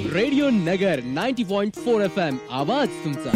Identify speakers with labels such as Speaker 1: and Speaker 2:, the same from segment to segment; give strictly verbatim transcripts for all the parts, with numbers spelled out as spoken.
Speaker 1: Radio नगर ninety point four F M, आवाज तुमचा.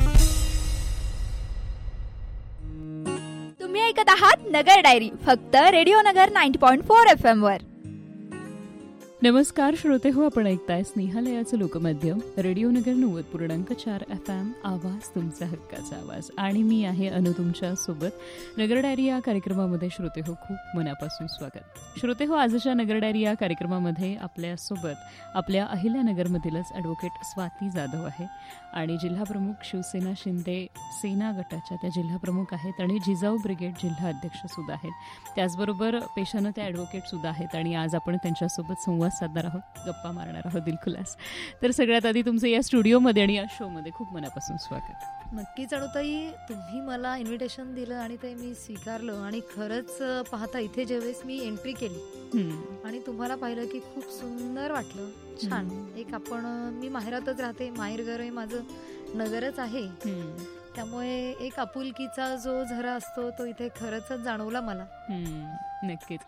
Speaker 2: तुम्ही ऐकत आहात नगर डायरी, फक्त रेडिओ नगर ninety point four F M वर.
Speaker 3: नमस्कार श्रोते हो, आपण ऐकताय स्नेहालयाचं लोकमाध्यम रेडिओ नगर नव्वद पूर्णांक चार एफ एम, आवाज तुमचा हक्काचा आवाज. आणि मी आहे अनु तुमच्या सोबत. नगर डायरी या कार्यक्रमामध्ये श्रोते हो खूप मनापासून स्वागत. श्रोते हो, आजच्या नगर डायरी या कार्यक्रमामध्ये आपल्यासोबत आपल्या अहिल्यानगरमधीलच ॲडव्होकेट स्वाती जाधव आहे आणि जिल्हाप्रमुख शिवसेना शिंदे सेना गटाच्या त्या जिल्हाप्रमुख आहेत आणि जिजाऊ ब्रिगेड जिल्हा अध्यक्ष सुद्धा आहेत. त्याचबरोबर पेशानं त्या ॲडव्होकेट सुद्धा आहेत आणि आज आपण त्यांच्यासोबत संवाद साधणार आहोत, गप्पा मारणार आहोत दिलखुलास. तर सगळ्यात आधी तुमचं या स्टुडिओमध्ये आणि या शोमध्ये खूप मनापासून स्वागत.
Speaker 4: नक्कीच अणुताई, तुम्ही मला इन्व्हिटेशन दिलं आणि ते मी स्वीकारलं. आणि खरंच पाहता इथे ज्यावेळेस मी एंट्री केली आणि तुम्हाला पाहिलं की खूप सुंदर वाटलं, छान. एक आपण मी माहेरातच राहते, माहेरघर आहे माझं नगरच आहे, त्यामुळे एक आपुलकीचा जो झरा असतो तो इथे खरंच जाणवला मला.
Speaker 3: नक्कीच.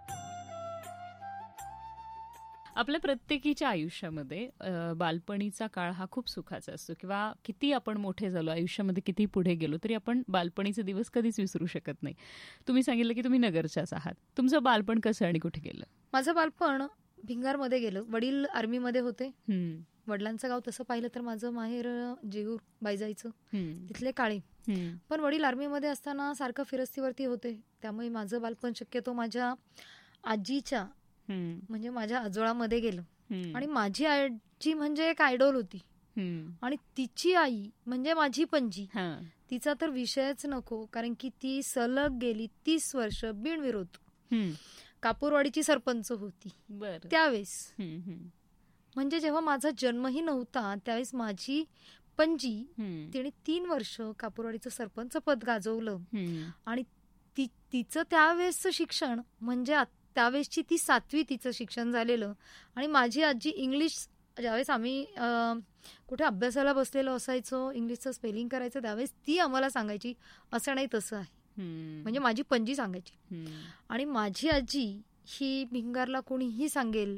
Speaker 3: आपल्या प्रत्येकीच्या आयुष्यामध्ये बालपणीचा काळ हा खूप सुखाचा असतो, किंवा किती आपण मोठे झालो, आयुष्यामध्ये किती पुढे गेलो तरी आपण बालपणीचे दिवस कधीच विसरू शकत नाही. तुम्ही सांगितलं की तुम्ही नगरच्याच आहात. तुमचं बालपण कसं आणि कुठे गेलं?
Speaker 4: माझं बालपण भिंगारमध्ये गेलं. वडील आर्मीमध्ये होते. वडिलांचं गाव तसं पाहिलं तर माझं माहेर जेऊर बायजायचं, तिथले काळे. पण वडील आर्मीमध्ये असताना सारखं फिरस्तीवरती होते, त्यामुळे माझं बालपण शक्यतो माझ्या आजीच्या म्हणजे माझ्या आजोळामध्ये गेलं. आणि माझी आजी म्हणजे एक आयडॉल होती आणि तिची आई म्हणजे माझी पणजी. तिचा तर विषयच नको, कारण की ती सलग गेली तीस वर्ष बिनविरोध कापूरवाडीची सरपंच होती त्यावेळेस. म्हणजे जेव्हा माझा जन्मही नव्हता त्यावेळेस माझी पणजी तिने तीन वर्ष कापूरवाडीचं सरपंच पद गाजवलं. आणि ती तिचं त्यावेळेसचं शिक्षण म्हणजे त्यावेळेसची ती सातवी तिचं शिक्षण झालेलं. आणि माझी आजी इंग्लिश, ज्यावेळेस आम्ही कुठे अभ्यासाला बसलेलो असायचो, इंग्लिशचं स्पेलिंग करायचं, त्यावेळेस ती आम्हाला सांगायची असं नाही तसं आहे, म्हणजे माझी पणजी सांगायची. आणि माझी आजी ही भिंगारला कोणीही सांगेल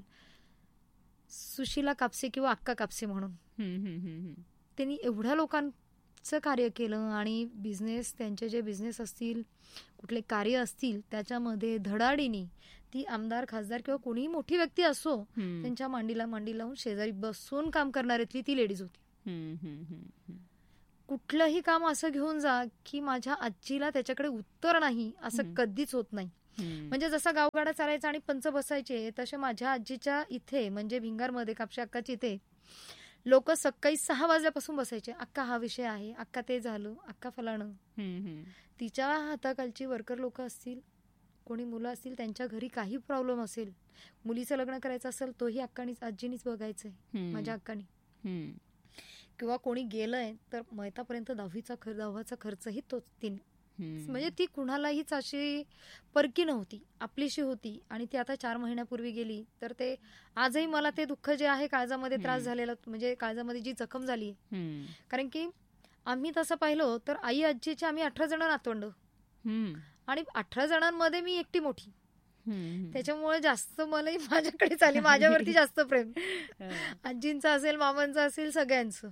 Speaker 4: सुशीला कापसे किंवा अक्का कापसे म्हणून. त्यांनी एवढ्या लोकांचं कार्य केलं आणि बिझनेस, त्यांचे जे बिझनेस असतील, कुठले कार्य असतील, त्याच्यामध्ये धडाडीने ती आमदार, खासदार किंवा कोणीही मोठी व्यक्ती असो त्यांच्या मांडीला मांडी लावून शेजारी बसून काम करणाऱ्यातली ती लेडीज होती. कुठलंही काम असं घेऊन जा की माझ्या आजीला त्याच्याकडे उत्तर नाही असं कधीच होत नाही. म्हणजे जसा गावगाडा चालायचा आणि पंच बसायचे, तसे माझ्या आजीच्या इथे म्हणजे भिंगारमध्ये कापशे अक्काच्या इथे लोक सकाळी सहा वाजल्यापासून बसायचे. अक्का हा विषय आहे, अक्का ते झालं, अक्का फलाणं. तिच्या हाताखालची वर्कर लोक असतील, कोणी मुलं असतील, त्यांच्या घरी काही प्रॉब्लेम असेल, मुलीचं लग्न करायचं असेल, तोही अक्कानीच आजीनीच बघायचंय माझ्या अक्कानी. किंवा कोणी गेलंय तर मैतापर्यंत दहावीचा खर्च दहावाचा खर्चही तोच तिने. म्हणजे ती कुणालाहीच अशी परकी नव्हती, आपलीशी होती. आणि ती आता चार महिन्यापूर्वी गेली तर ते आजही मला ते दुःख जे आहे, काळजामध्ये त्रास झालेला, म्हणजे काळजामध्ये जी जखम झाली. कारण की आम्ही तसं पाहिलं तर आई आजीचे आम्ही अठरा जण नातवंड आणि अठरा जणांमध्ये मी एकटी मोठी, त्याच्यामुळे जास्त मलाही माझ्याकडेच आली, माझ्यावरती जास्त प्रेम आजींचं असेल, मामांचं असेल, सगळ्यांचं.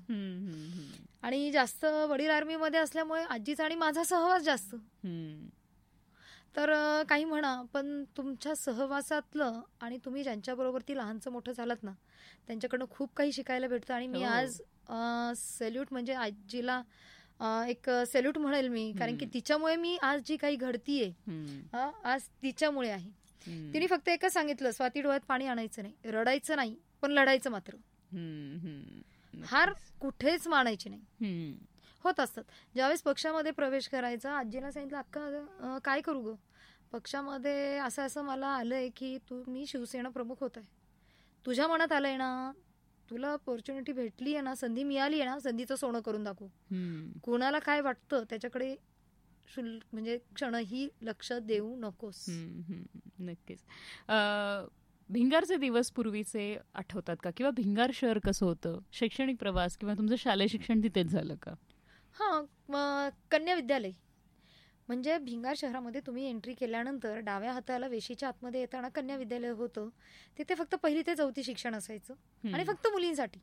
Speaker 4: आणि जास्त वडील आर्मीमध्ये असल्यामुळे आजीचा आणि माझा सहवास जास्त. तर काही म्हणा, पण तुमच्या सहवासातलं आणि तुम्ही ज्यांच्याबरोबर ती लहानचं मोठं झालात ना, त्यांच्याकडनं खूप काही शिकायला भेटतं. आणि मी आज सॅल्यूट म्हणजे आजीला एक सॅल्यूट म्हणेल मी, कारण की तिच्यामुळे मी आज जी काही घडतीये आज तिच्यामुळे आहे. तिने फक्त एकच सांगितलं, स्वाती डोळ्यात पाणी आणायचं नाही, रडायचं नाही, पण लढायचं मात्र. हार कुठेच मानायची नाही. होत असतात. ज्यावेळेस पक्षामध्ये प्रवेश करायचा, आजीला सांगितलं, अक्का काय करू ग, पक्षामध्ये असं असं मला आलंय की तू मी शिवसेना प्रमुख होत आहे, तुझ्या मनात आलंय ना, तुला ऑपॉर्च्युनिटी भेटली आहे ना, संधी मिळाली आहे ना, संधीचं सोनं करून दाखव. कोणाला काय वाटतं त्याच्याकडे म्हणजे क्षणही लक्ष देऊ नकोस.
Speaker 3: नक्कीच. भिंगारचे दिवस पूर्वीचे आठवतात का? किंवा भिंगार शहर कसं होतं? शैक्षणिक प्रवास किंवा तुमचं शालेय शिक्षण तिथेच झालं का?
Speaker 4: हां, कन्या विद्यालय म्हणजे भिंगार शहरामध्ये तुम्ही एंट्री केल्यानंतर डाव्या हाताला वेशीच्या आतमध्ये येताना कन्या विद्यालय होतं. तिथे फक्त पहिली ते चौथी शिक्षण असायचं आणि फक्त मुलींसाठी.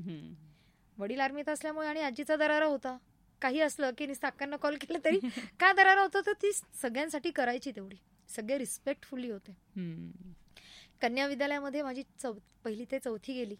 Speaker 4: वडील आर्मीत असल्यामुळे आणि आजीचा दरारा होता. काही असलं की नुसतं अक्कांना कॉल केला तरी काय दरारा होता तर ती सगळ्यांसाठी करायची तेवढी. सगळे रिस्पेक्टफुली होते. कन्या विद्यालयामध्ये माझी चौ पहिली ते चौथी गेली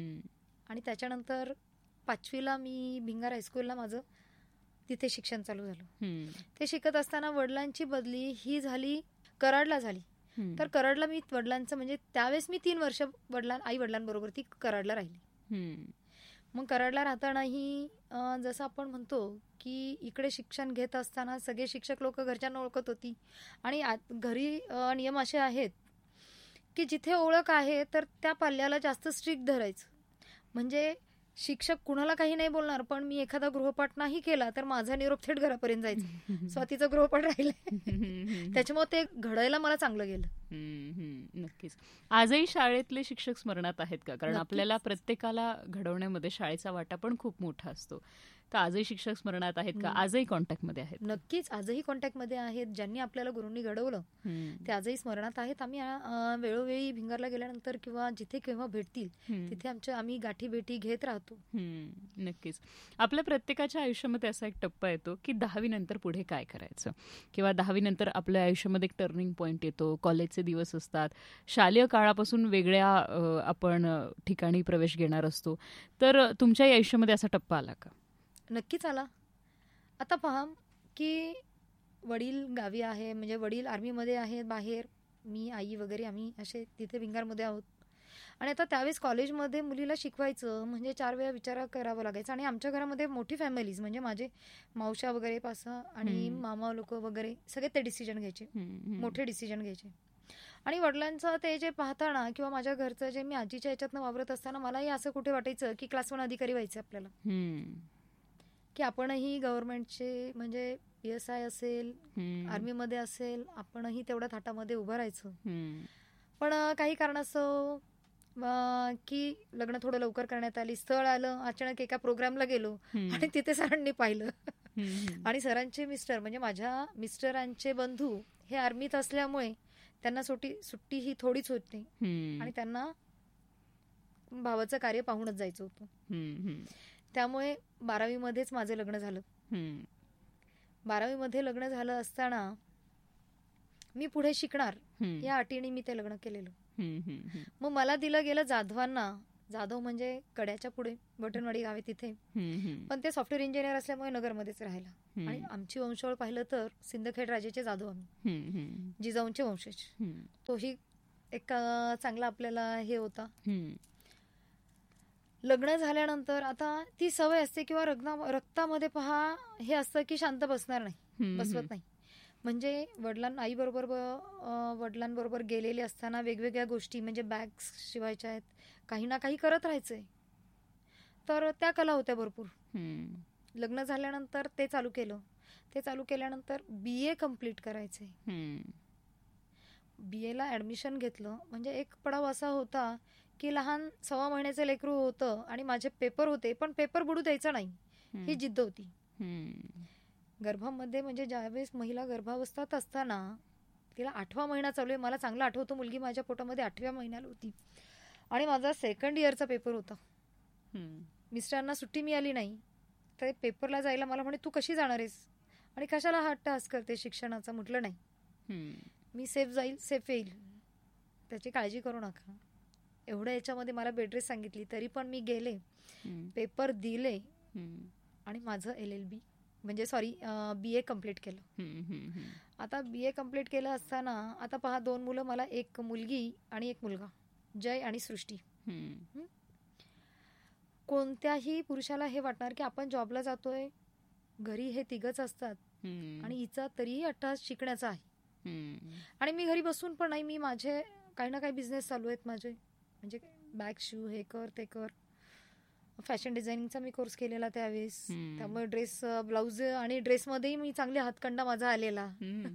Speaker 4: आणि त्याच्यानंतर पाचवीला मी भिंगार हायस्कूलला माझं तिथे शिक्षण चालू झालं. ते शिकत असताना वडिलांची बदली ही झाली कराडला झाली. तर कराडला मी वडिलांचं म्हणजे त्यावेळेस मी तीन वर्ष वडिलां आई वडिलांबरोबर ती कराडला राहिली. मग कराडला राहतानाही जसं आपण म्हणतो की इकडे शिक्षण घेत असताना सगळे शिक्षक लोक घरच्यांना ओळखत होती आणि घरी नियम असे आहेत की जिथे ओळख आहे तर त्या पाल्याला जास्त स्ट्रिक्ट धरायचं. म्हणजे शिक्षक कुणाला काही नाही बोलणार, पण मी एखादा गृहपाठ नाही केला तर माझा निरोप थेट घरापर्यंत जायचा. स्वातीचा गृहपाठ राहिलाय त्याच्यामुळे ते घडायला मला चांगलं गेलं.
Speaker 3: नक्कीच. आजही शाळेतले शिक्षक स्मरणात आहेत का? कारण आपल्याला प्रत्येकाला घडवण्यामध्ये शाळेचा वाटा पण खूप मोठा असतो. तर आजही शिक्षक स्मरणात आहेत का? आजही कॉन्टॅक्टमध्ये आहेत?
Speaker 4: नक्कीच, आजही कॉन्टॅक्टमध्ये आहेत. ज्यांनी आपल्याला गुरूंनी घडवलं ते आजही स्मरणात आहेत. आम्ही वेळोवेळी भिंगारला गेल्यानंतर किंवा जिथे केव्हा भेटतील तिथे आमच्या आम्ही गाठी भेटी घेत राहतो.
Speaker 3: नक्कीच. आपल्या प्रत्येकाच्या आयुष्यामध्ये असा एक टप्पा येतो की दहावी नंतर पुढे काय करायचं, किंवा दहावी नंतर आपल्या आयुष्यामध्ये एक टर्निंग पॉईंट येतो. कॉलेजचे दिवस असतात, शालेय काळापासून वेगळ्या आपण ठिकाणी प्रवेश घेणार असतो. तर तुमच्याही आयुष्यामध्ये असा टप्पा आला का?
Speaker 4: नक्कीच आला. आता पहा की वडील गावी आहे, म्हणजे वडील आर्मीमध्ये आहेत बाहेर, मी आई वगैरे आम्ही असे तिथे भिंगारमध्ये आहोत. आणि आता त्यावेळेस कॉलेजमध्ये मुलीला शिकवायचं म्हणजे चार वेळा विचार करावा लागायचा. आणि आमच्या घरामध्ये मोठी फॅमिलीज म्हणजे माझे मावशा वगैरे पासं आणि मामा लोक वगैरे सगळे ते डिसिजन घ्यायचे, मोठे डिसिजन घ्यायचे. आणि वडिलांचं ते जे पाहताना किंवा माझ्या घरचं जे मी आजीच्या ह्याच्यातनं वावरत असताना मलाही असं कुठे वाटायचं की क्लास वन अधिकारी व्हायचं आपल्याला, की आपणही गव्हर्नमेंटचे म्हणजे पी एस आय असेल, आर्मीमध्ये असेल, आपणही तेवढ्या थाटामध्ये उभं राहायचं. पण काही कारणास्तव की लग्न थोडं लवकर करण्यात आली, स्थळ आलं, अचानक एका प्रोग्रामला गेलो आणि तिथे सरांनी पाहिलं. आणि सरांचे मिस्टर म्हणजे माझ्या मिस्टरांचे बंधू हे आर्मीत असल्यामुळे त्यांना सुट्टी सुट्टी ही थोडीच होती आणि त्यांना भावाचं कार्य पाहूनच जायचं होतं. त्यामुळे बारावी मध्येच माझं लग्न झालं. बारावी मध्ये लग्न झालं असताना मी पुढे शिकणार या अटीने मी ते लग्न केलेलं. मग मला दिलं गेलं जाधवांना. जाधव म्हणजे कड्याच्या पुढे बटनवाडी गाव आहे तिथे, पण ते सॉफ्टवेअर इंजिनियर असल्यामुळे नगरमध्येच राहिला. आणि आमची वंशावळ पाहिलं तर सिंदखेड राजाचे जाधव आम्ही, जिजाऊंचे वंशज. तोही एक चांगला आपल्याला हे होता. लग्न झाल्यानंतर आता ती सवय असते किंवा रक्तामध्ये पहा हे असतं की शांत बसणार नाही, बसवत नाही. म्हणजे वडिलांना आई बरोबर वडिलांबरोबर गेलेले असताना वेगवेगळ्या गोष्टी म्हणजे बॅग्स शिवायच्या आहेत, काही ना काही करत राहायचंय. तर त्या कला होत्या भरपूर. लग्न झाल्यानंतर ते चालू केलं. ते चालू केल्यानंतर बी ए कम्प्लीट करायचंय. बी एला ऍडमिशन घेतलं. म्हणजे एक पडाव असा होता की लहान सव्वा महिन्याचं लेकरू होतं आणि माझे पेपर होते, पण पेपर बुडू द्यायचा नाही ही जिद्द होती. गर्भामध्ये म्हणजे ज्यावेळेस महिला गर्भावस्थेत असताना तिला आठवा महिना चालू आहे, मला चांगलं आठवतं, मुलगी माझ्या पोटामध्ये आठव्या महिन्याला होती आणि माझा सेकंड इयरचा पेपर होता. मिस्टरांना सुट्टी मिळाली नाही तर पेपरला जायला मला म्हणे तू कशी जाणार आहेस आणि कशाला हा टास्क करते शिक्षणाचा. म्हटलं नाही, मी सेफ जाईल सेफ येईल, त्याची काळजी करू नका. एवढं याच्यामध्ये मला बेडरेस्ट सांगितली तरी पण मी गेले, पेपर दिले आणि माझं एल एल बी म्हणजे सॉरी बी ए कम्प्लीट केलं. आता बी ए कम्प्लीट केलं असताना आता पहा दोन मुलं मला, एक मुलगी आणि एक मुलगा, जय आणि सृष्टी. कोणत्याही पुरुषाला हे वाटणार की आपण जॉबला जातोय, घरी हे तिघच असतात आणि हिचा तरीही अट्टास शिकण्याचा आहे. आणि मी घरी बसून पण नाही, मी माझे काही ना काही बिझनेस चालू आहेत माझे, म्हणजे बॅग शिव, हे कर ते कर. फॅशन डिझायनिंगचा मी कोर्स केलेला त्यावेळेस, त्यामुळे ड्रेस ब्लाउज आणि ड्रेसमध्येही मी चांगले हातखंडा माझा आलेला.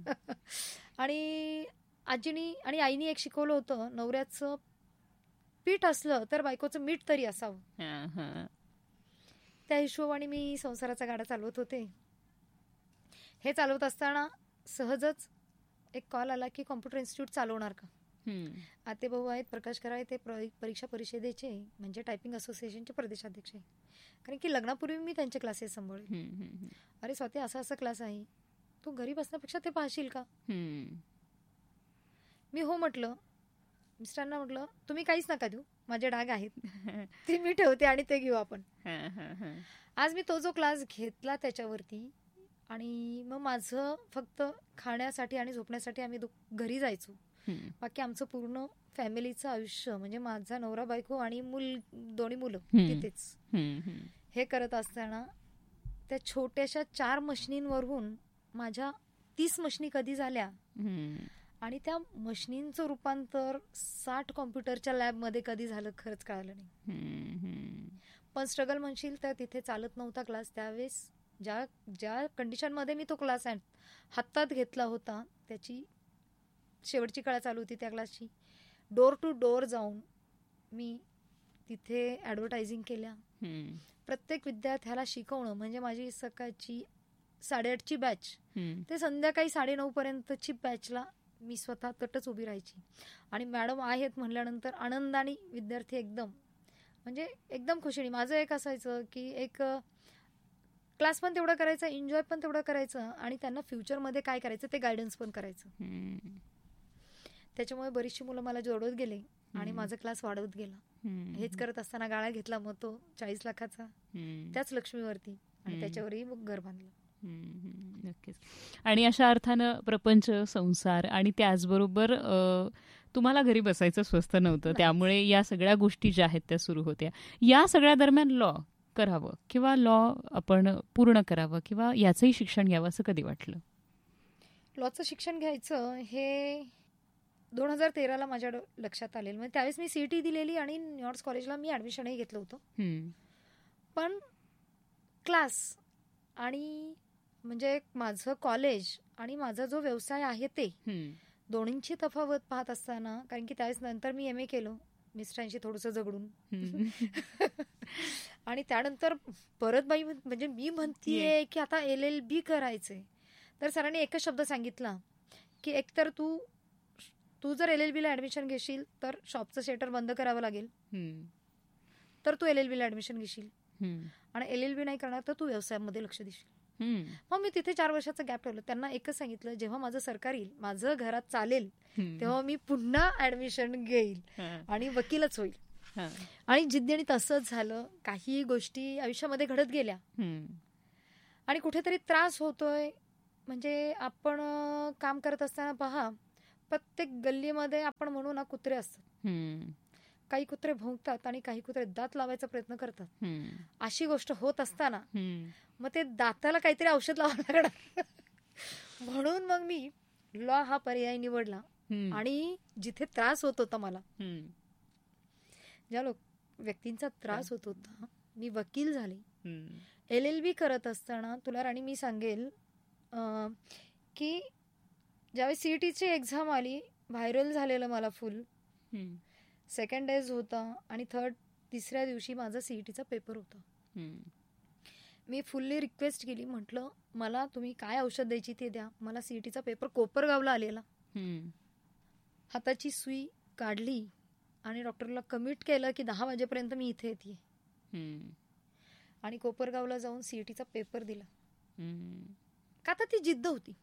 Speaker 4: आणि आजीनी आणि आईनी एक शिकवलं होतं, नवऱ्याचं पीठ असलं तर बायकोचं मीठ तरी असावं. त्या हिशोबाने मी संसाराचा गाडा चालवत होते. हे चालवत असताना सहजच एक कॉल आला की कॉम्प्युटर इन्स्टिट्यूट चालवणार का. आते भाऊ आहेत, प्रकाश कराळे, ते परीक्षा परिषदेचे म्हणजे टायपिंग असोसिएशनचे प्रदेशाध्यक्ष आहे. कारण की लग्नापूर्वी मी त्यांचे क्लासेस सांभाळले. अरे स्वाती, असा असा क्लास आहे, तू घरी बसण्यापेक्षा ते पाहशील का. मी हो म्हटलं. मिस्टरांना म्हटलं तुम्ही काहीच नका देऊ, माझे डाग आहेत ते मी ठेवते आणि ते घेऊ आपण. आज मी तो जो क्लास घेतला त्याच्यावरती, आणि मग माझं फक्त खाण्यासाठी आणि झोपण्यासाठी आम्ही घरी जायचो. बाकी आमचं पूर्ण फॅमिलीचं आयुष्य म्हणजे माझा नवरा बायको आणि मूल, दोन्ही मुलं तिथेच. हे करत असताना त्या छोट्याशा चार मशिनींवरून माझ्या तीस मशिनी कधी झाल्या आणि त्या मशिनींचं रूपांतर साठ कॉम्प्युटरच्या लॅबमध्ये कधी झालं खरंच कळालं नाही. पण स्ट्रगल म्हणशील तर तिथे चालत नव्हता क्लास त्यावेळेस. ज्या ज्या कंडिशनमध्ये मी तो क्लास हातात घेतला होता त्याची शेवटची कळा चालू होती त्या क्लासची. डोर टू डोर जाऊन मी तिथे ॲडव्हर्टायझिंग केल्या. प्रत्येक विद्यार्थ्याला शिकवणं म्हणजे माझी सकाळची साडेआठची बॅच ते संध्याकाळी साडेनऊ पर्यंतची बॅचला मी स्वतः तटच उभी राहायची. आणि मॅडम आहेत म्हणल्यानंतर आनंदाने विद्यार्थी एकदम म्हणजे एकदम खुशीने. माझं एक असायचं की एक क्लास पण तेवढं करायचं, एन्जॉय पण तेवढं करायचं आणि त्यांना फ्युचरमध्ये काय करायचं ते गायडन्स पण करायचं. त्याच्यामुळे बरीचशी मुलं मला जोडत गेले आणि माझा क्लास वाढवत गेला. हेच करत असताना गाळा घेतला मग तो चाळीस लाखाचा त्याच लक्ष्मीवरती, आणि त्याच्यावरही मग घर बांधलं.
Speaker 3: नक्कीच. आणि अशा अर्थानं प्रपंच, संसार आणि त्याचबरोबर तुम्हाला घरी बसायचं स्वस्त नव्हतं, त्यामुळे या सगळ्या गोष्टी ज्या आहेत त्या सुरू होत्या. या सगळ्या दरम्यान लॉ करावं किंवा लॉ आपण पूर्ण करावं किंवा याचंही शिक्षण घ्यावं असं कधी वाटलं?
Speaker 4: लॉचं शिक्षण घ्यायचं हे दोन हजार तेराला माझ्या लक्षात आलेलं. म्हणजे त्यावेळेस मी सीईटी दिलेली आणि न्यूयॉर्क कॉलेजला मी ऍडमिशनही घेतलं होतं. पण क्लास आणि म्हणजे माझं कॉलेज आणि माझा जो व्यवसाय आहे ते दोन्हींची तफावत पाहत असताना, कारण की त्यावेळेस नंतर मी एम ए केलं मिस्टरांशी थोडंसं झगडून आणि त्यानंतर परत बाई म्हणजे मी म्हणतीये की आता एल एल बी करायचंय, तर सरांनी एकच शब्द सांगितला की एकतर तू तू जर एल एल बीला ऍडमिशन घेशील तर शॉपचं शेटर बंद करावं लागेल, तर तू एल एल बीला ऍडमिशन घेशील, आणि एल एल बी नाही करणार तर तू व्यवसायामध्ये लक्ष देशील. मग मी तिथे चार वर्षाचं गॅप ठेवलं. त्यांना एकच सांगितलं, जेव्हा माझं सरकार येईल, माझं घरात चालेल, तेव्हा मी पुन्हा ऍडमिशन घेईल आणि वकीलच होईल. आणि जिद्दीने तसंच झालं. काही गोष्टी आयुष्यामध्ये घडत गेल्या आणि कुठेतरी त्रास होतोय. म्हणजे आपण काम करत असताना पहा, प्रत्येक गल्लीमध्ये आपण म्हणू ना कुत्रे असतात. काही कुत्रे भोंकतात आणि काही कुत्रे दात लावायचा प्रयत्न करतात. अशी गोष्ट होत असताना मग ते दाताला काहीतरी औषध लावावं लागणार म्हणून मग मी लॉ हा पर्याय निवडला. आणि जिथे त्रास होत होता मला, ज्या लोक व्यक्तींचा त्रास होत होता, मी वकील झाले. एल एल बी करत असताना तुला राणी मी सांगेल की ज्यावेळी सीईटीची एक्झाम आली, व्हायरल झालेलं मला फुल. सेकंड डेज होता आणि थर्ड तिसऱ्या दिवशी माझा सीईटीचा पेपर होता. मी फुल्ली रिक्वेस्ट केली, म्हटलं मला तुम्ही काय औषध द्यायची ते द्या, मला सीईटीचा पेपर कोपरगावला आलेला. हाताची सुई काढली आणि डॉक्टरला कमिट केलं की दहा वाजेपर्यंत मी इथे येते, आणि कोपरगावला जाऊन सीईटीचा पेपर दिला. का तर ती जिद्द होती.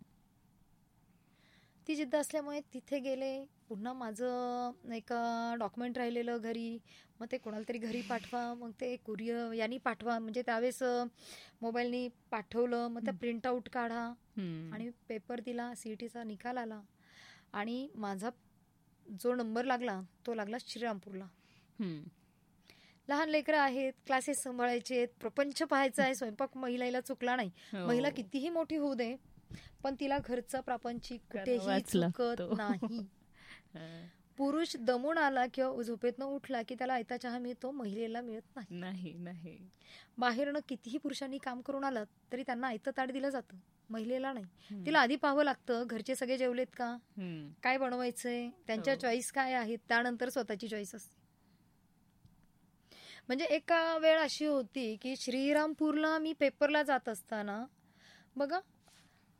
Speaker 4: ती जिद्द असल्यामुळे तिथे गेले. पुन्हा माझं एक डॉक्युमेंट राहिलेलं घरी, मग ते कोणाला तरी घरी पाठवा, मग ते कुरिअर यांनी पाठवा, म्हणजे त्यावेळेस मोबाईलनी पाठवलं, मग त्या प्रिंट आउट काढा आणि पेपर दिला. सीईटीचा निकाल आला आणि माझा जो नंबर लागला तो लागला श्रीरामपूरला. लहान लेकरं आहेत, क्लासेस सांभाळायचे आहेत, प्रपंच पाहायचा आहे, स्वयंपाक महिलेला चुकला नाही. महिला कितीही मोठी होऊ दे पण तिला घरचा प्रापंचिक कुठेही चुकत नाही. पुरुष दमून आला किंवा झोपेतनं उठला की त्याला आयता चहा मिळतो, महिलेला मिळत नाही. नाही बाहेरनं कितीही पुरुषांनी काम करून आलं तरी त्यांना आयतं ताट दिलं जातं, महिलेला नाही. तिला आधी पाहावं लागतं घरचे सगळे जेवलेत का, काय बनवायचंय, त्यांच्या चॉईस काय आहेत, त्यानंतर स्वतःची चॉईस असते. म्हणजे एक वेळ अशी होती की श्रीरामपूरला मी पेपरला जात असताना बघा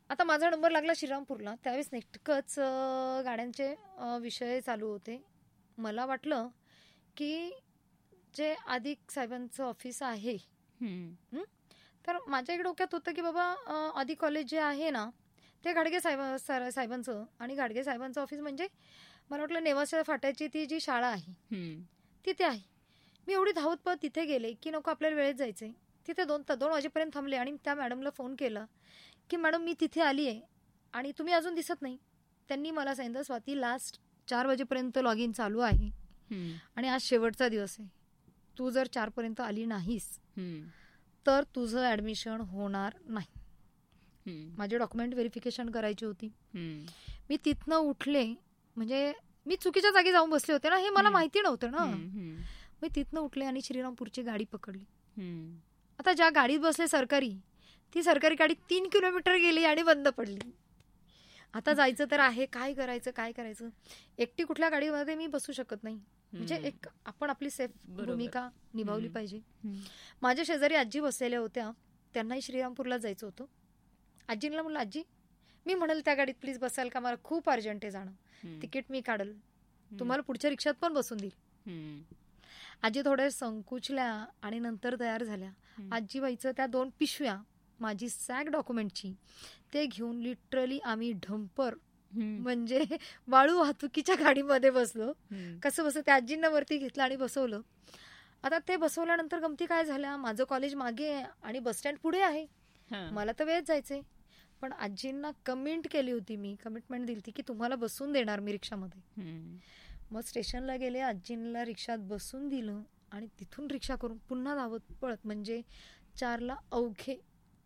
Speaker 4: आता माझा नंबर लागला श्रीरामपूरला. त्यावेळेस नेटकंच गाड्यांचे विषय चालू होते. मला वाटलं की जे अधिक साहेबांचं ऑफिस आहे, तर माझ्या इकडे डोक्यात होतं की बाबा अधिक कॉलेज जे आहे ना ते घाडगे साहेब साहेबांचं आणि घाडगे साहेबांचं ऑफिस म्हणजे मला वाटलं नेवासा फाट्याची ती जी शाळा आहे तिथे आहे. मी एवढी धावत पळत तिथे गेले की नको आपल्याला वेळेत जायचंय. तिथे दोन दोन वाजेपर्यंत थांबले आणि त्या मॅडमला फोन केला की मॅडम मी तिथे आली आहे आणि तुम्ही अजून दिसत नाही. त्यांनी मला सांगितलं स्वाती लास्ट चार वाजेपर्यंत लॉग इन चालू आहे आणि आज शेवटचा दिवस आहे. तू जर चार पर्यंत आली नाहीस तर तुझं ऍडमिशन होणार नाही. माझे डॉक्युमेंट व्हेरिफिकेशन करायची होती. मी तिथनं उठले, म्हणजे मी चुकीच्या जागी जाऊन बसले होते ना, हे मला माहिती नव्हतं ना. मी तिथनं उठले आणि श्रीरामपूरची गाडी पकडली. आता ज्या गाडीत बसले सरकारी, ती सरकारी गाडी तीन किलोमीटर गेली आणि बंद पडली. आता जायचं तर आहे, काय करायचं काय करायचं एकटी कुठल्या गाडीमध्ये मी बसू शकत नाही. म्हणजे एक आपण आपली सेफ भूमिका निभावली पाहिजे. माझ्या शेजारी आजी बसलेल्या होत्या, त्यांनाही श्रीरामपूरला जायचं होतं. आजींना म्हणलं आजी मी म्हणाल त्या गाडीत प्लीज बसाल का, मला खूप अर्जंट आहे जाणं, तिकीट मी काढल, तुम्हाला पुढच्या रिक्षात पण बसून देईल. आजी थोड्या संकुचल्या आणि नंतर तयार झाल्या. आजीबाईचं त्या दोन पिशव्या माझी सॅग डॉक्युमेंटची ते घेऊन लिटरली आम्ही ढंपर म्हणजे वाळू वाहतुकीच्या गाडीमध्ये बसलो. कसं बसलं त्या आजींना वरती घेतलं आणि बसवलं. आता ते बसवल्यानंतर गमती काय झाल्या, माझं कॉलेज मागे आहे आणि बस स्टँड पुढे आहे, मला तर वेळच जायचंय. पण आजींना कमेंट केली होती, मी कमिटमेंट दिली होती की तुम्हाला बसून देणार मी रिक्षामध्ये. मग स्टेशनला गेले, आजींना रिक्षात बसून दिलं आणि तिथून रिक्षा करून पुन्हा धावत पळत म्हणजे चारला अवघे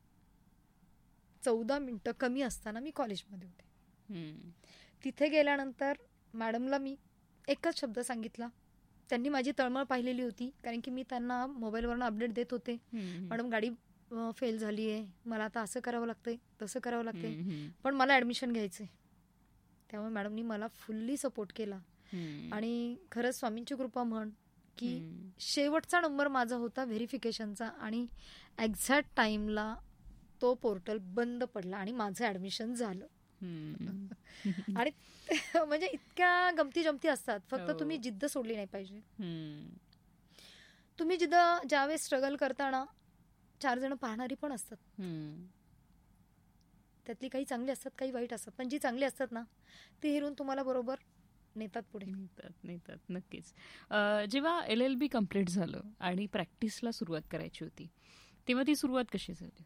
Speaker 4: चौदा मिनिटं कमी असताना मी कॉलेजमध्ये होते. तिथे गेल्यानंतर मॅडमला मी एकच शब्द सांगितला. त्यांनी माझी तळमळ पाहिलेली होती, कारण की मी त्यांना मोबाईलवरून अपडेट देत होते, मॅडम गाडी फेल झाली आहे, मला आता असं करावं लागतंय तसं करावं लागतंय, पण मला ऍडमिशन घ्यायचंय. त्यामुळे मॅडमनी मला फुल्ली सपोर्ट केला. आणि खरंच स्वामींची कृपा म्हण की शेवटचा नंबर माझा होता व्हेरिफिकेशनचा आणि एक्झॅक्ट टाइमला तो पोर्टल बंद पडला आणि माझं ऍडमिशन झालं. आणि म्हणजे इतक्या गमती जमती असतात, फक्त तुम्ही जिद्द सोडली नाही पाहिजे. तुम्ही जिद्द ज्यावेळेस स्ट्रगल करताना चार जण पाहणारी पण असतात, त्यातली काही चांगली असतात काही वाईट असतात, पण जी चांगली असतात ना ती हिरून तुम्हाला बरोबर नेतात पुढे
Speaker 3: नेतात नेतात नक्कीच. जेव्हा एल एल बी कम्प्लीट झालं आणि प्रॅक्टिसला सुरुवात करायची होती, तेव्हा ती सुरुवात कशी झाली?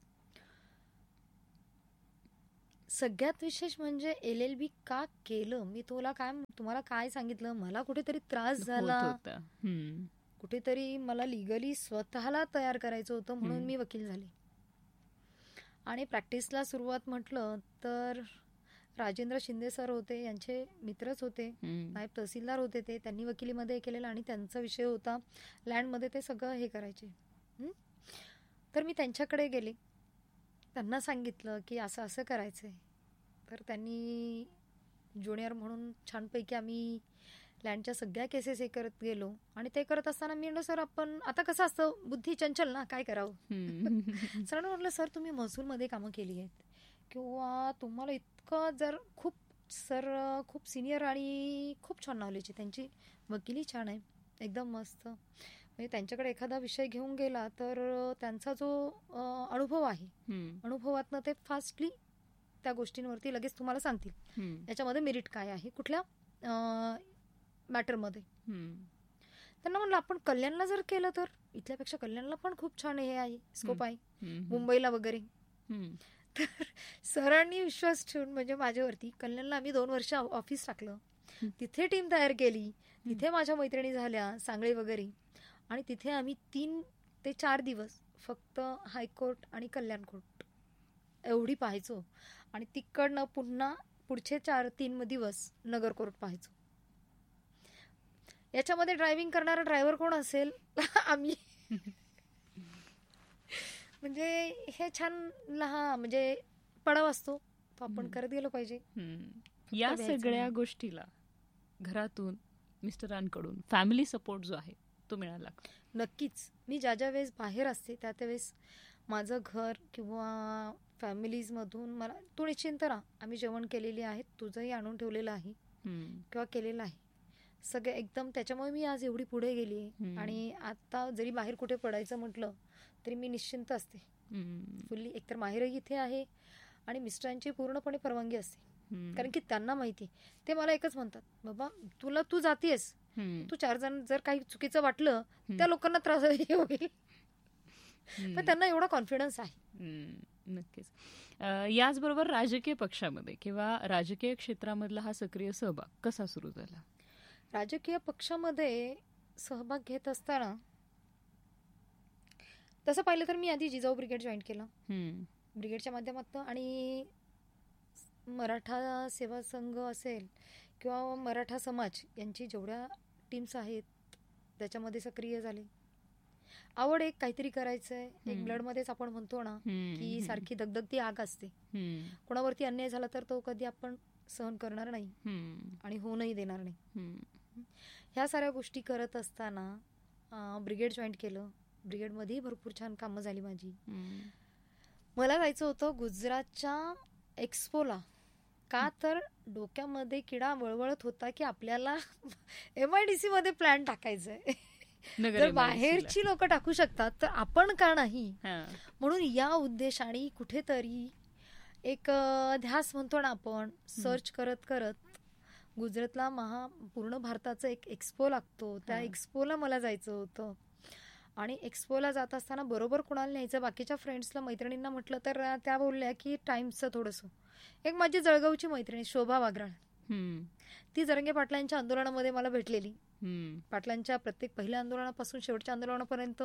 Speaker 4: सगळ्यात विशेष म्हणजे एल एल बी का केलं, मी तुला काय तुम्हाला काय सांगितलं, मला कुठेतरी त्रास झाला, कुठेतरी मला लिगली स्वतःला तयार करायचं होतं, म्हणून मी वकील झाले. आणि प्रॅक्टिसला सुरुवात म्हटलं तर राजेंद्र शिंदे सर होते, यांचे मित्रच होते, नायब तहसीलदार होते ते, त्यांनी वकिलीमध्ये केलेलं आणि त्यांचा विषय होता लँडमध्ये ते सगळं हे करायचे. तर मी त्यांच्याकडे गेले, त्यांना सांगितलं की असं असं करायचंय. तर त्यांनी ज्युनियर म्हणून छानपैकी आम्ही लँडच्या सगळ्या केसेस हे करत गेलो. आणि ते करत असताना मी म्हणलं सर आपण आता कसं असतं बुद्धी चंचल ना, काय करावं. सरांना म्हटलं सर तुम्ही महसूलमध्ये कामं केली आहेत किंवा तुम्हाला इतकं जर खूप सर खूप सिनियर आणि खूप छान नॉलेज आहे, त्यांची वकिली छान आहे एकदम मस्त, म्हणजे त्यांच्याकडे एखादा विषय घेऊन गेला तर त्यांचा जो अनुभव आहे अनुभवातनं ते फास्टली त्या गोष्टींवरती लगेच तुम्हाला सांगतील याच्यामध्ये मेरिट काय आहे कुठल्या मॅटरमध्ये. त्यांना म्हणलं आपण कल्याणला जर केलं तर इथल्यापेक्षा कल्याणला पण खूप छान हे आहे, स्कोप आहे, मुंबईला वगैरे. तर सरांनी विश्वास ठेवून म्हणजे माझ्यावरती कल्याणला आम्ही दोन वर्ष ऑफिस टाकलं, तिथे टीम तयार केली, तिथे माझ्या मैत्रिणी झाल्या सांगळे वगैरे. आणि तिथे आम्ही तीन ते चार दिवस फक्त हायकोर्ट आणि कल्याण कोर्ट एवढी पाहायचो आणि तिकडनं पुन्हा पुढचे चार तीन दिवस नगर कोर्ट पाहायचो. याच्यामध्ये ड्रायव्हिंग करणारा ड्रायव्हर कोण असेल आम्ही. म्हणजे हे छान लहान म्हणजे पडाव असतो तो आपण करत गेलो पाहिजे.
Speaker 3: या सगळ्या गोष्टीला घरातून मिस्टरांकडून फॅमिली सपोर्ट जो आहे तो मिळाला?
Speaker 4: नक्कीच. मी ज्या ज्या वेळेस बाहेर असते त्या त्यावेळेस माझं घर किंवा फॅमिलीजमधून मला तू निश्चिंत राहा, आम्ही जेवण केलेली आहेत, तुझंही आणून ठेवलेलं आहे किंवा केलेलं आहे सगळं एकदम. त्याच्यामुळे मी आज एवढी पुढे गेली आहे. आणि आता जरी बाहेर कुठे पडायचं म्हटलं तरी मी निश्चिंत असते फुल्ली. एकतर माहेरही इथे आहे आणि मिस्टरांची पूर्णपणे परवानगी असते, कारण की त्यांना माहिती, ते मला एकच म्हणतात, बाबा तुला तू जातीयस, तू चार जण जर काही चुकीचं वाटलं त्या लोकांना त्रास होईल, पण त्यांना एवढा कॉन्फिडन्स आहे.
Speaker 3: नक्कीच. याचबरोबर राजकीय पक्षामध्ये किंवा राजकीय क्षेत्रामधला हा सक्रिय सहभाग कसा सुरू झाला?
Speaker 4: राजकीय पक्षामध्ये सहभाग घेत असताना तसं पाहिलं तर मी आधी जिजाऊ ब्रिगेड जॉईन केलं ब्रिगेडच्या माध्यमातून, आणि मराठा सेवा संघ असेल किंवा मराठा समाज यांची जेवढ्या टीम्स आहेत त्याच्यामध्ये सक्रिय झाले. आवड एक काहीतरी करायचंय, एक ब्लडमध्येच आपण म्हणतो ना की सारखी दगदगती आग असते. कोणावरती अन्याय झाला तर तो कधी आपण सहन करणार नाही आणि होऊनही देणार नाही. ह्या साऱ्या गोष्टी करत असताना ब्रिगेड जॉईन केलं. ब्रिगेडमध्येही भरपूर छान कामं झाली माझी. मला जायचं होतं गुजरातच्या एक्सपोला, का तर डोक्यामध्ये किडा वळवळत होता की आपल्याला एम आय डी सी मध्ये प्लॅन टाकायचंय. जर बाहेरची लोक टाकू शकतात तर आपण का नाही, म्हणून या उद्देशाने कुठेतरी एक ध्यास म्हणतो ना आपण, सर्च करत करत गुजरातला महा पूर्ण भारताचा एक एक्सपो लागतो, त्या एक्सपोला मला जायचं होतं. आणि एक्सपोला जात असताना बरोबर कोणाला न्यायचं, बाकीच्या फ्रेंड्सला मैत्रिणींना म्हटलं तर त्या बोलल्या की टाइम्सचं थोडंसं. एक माझी जळगावची मैत्रिणी शोभा वागराळ, ती जरंगे पाटलांच्या आंदोलनामध्ये मला भेटलेली. पाटलांच्या प्रत्येक पहिल्या आंदोलनापासून शेवटच्या आंदोलनापर्यंत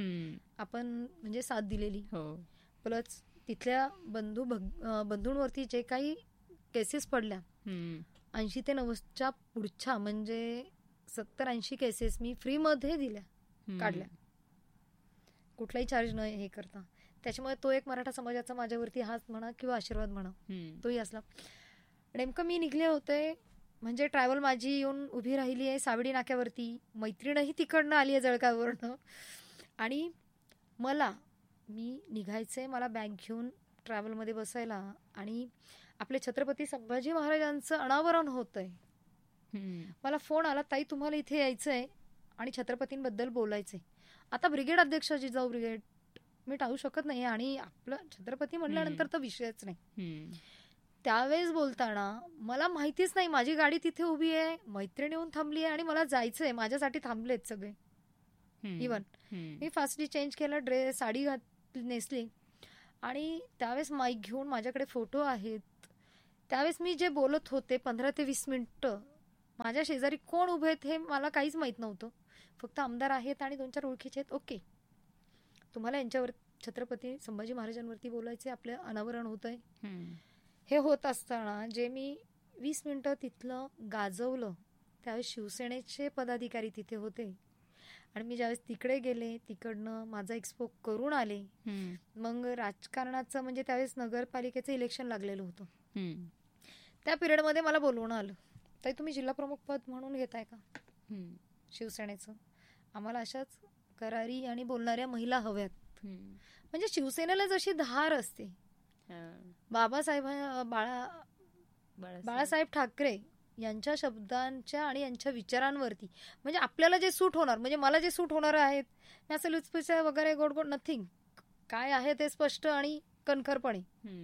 Speaker 4: आपण म्हणजे साथ दिलेली. प्लस तिथल्या बंधू बंधूंवरती जे काही केसेस पडल्या, ऐंशी ते नव्वदच्या पुढच्या म्हणजे सत्तर ऐंशी केसेस मी फ्रीमध्ये दिल्या, काढल्या, कुठलाही चार्ज न हे करता. त्याच्यामुळे तो एक मराठा समाजाचा माझ्यावरती हात म्हणा किंवा आशीर्वाद म्हणा तोही असला. नेमकं मी निघले होते म्हणजे ट्रॅव्हल माझी येऊन उभी राहिली आहे सावडी नाक्यावरती, मैत्रीणही तिकडनं आली आहे जळगाववरनं, आणि मला मी निघायचंय, मला बॅग घेऊन ट्रॅव्हलमध्ये बसायला, आणि आपले छत्रपती संभाजी महाराजांचं अनावरण होतंय. मला फोन आला, ताई तुम्हाला इथे यायचंय आणि छत्रपतींबद्दल बोलायचंय. आता ब्रिगेड अध्यक्ष जिजाऊ ब्रिगेड मी टाळू शकत नाही, आणि आपलं छत्रपती म्हटल्यानंतर तर विषयच नाही. त्यावेळेस बोलताना मला माहितीच नाही, माझी गाडी तिथे उभी आहे, मैत्रिणी येऊन थांबली आहे आणि मला जायचंय, माझ्यासाठी थांबलेत सगळे. इवन मी फास्टली चेंज केला, ड्रेस साडी घातली नेसली, आणि त्यावेळेस माईक घेऊन माझ्याकडे फोटो आहेत. त्यावेळेस मी जे बोलत होते पंधरा ते वीस मिनिटं माझ्या शेजारी कोण उभे आहेत हे मला काहीच माहित नव्हतं. फक्त आमदार आहेत आणि दोन चार ओळखीचे आहेत. ओके, तुम्हाला यांच्यावर छत्रपती संभाजी महाराजांवरती बोलायचे, आपलं अनावरण होत आहे. हे होत असताना जे मी वीस मिनिटं तिथलं गाजवलं त्यावेळेस शिवसेनेचे पदाधिकारी तिथे होते, आणि मी ज्यावेळेस तिकडे गेले तिकडनं माझा एक्सपो करून आले. मग राजकारणाचं म्हणजे त्यावेळेस नगरपालिकेचं इलेक्शन लागलेलं होतं. त्या पिरियडमध्ये मला बोलवणं आलं, ताई तुम्ही जिल्हा प्रमुख पद म्हणून घेताय का शिवसेनेचं, आम्हाला अशाच करारी आणि बोलणाऱ्या महिला हव्यात. म्हणजे शिवसेनेला जशी धार असते बाबासाहेब बाळा बाळासाहेब ठाकरे यांच्या शब्दांच्या आणि यांच्या विचारांवरती, म्हणजे आपल्याला जे सूट होणार, म्हणजे मला जे सूट होणार आहेत, असं लुचपुच वगैरे गोड गोड नथिंग, काय आहे ते स्पष्ट आणि कणखरपणे.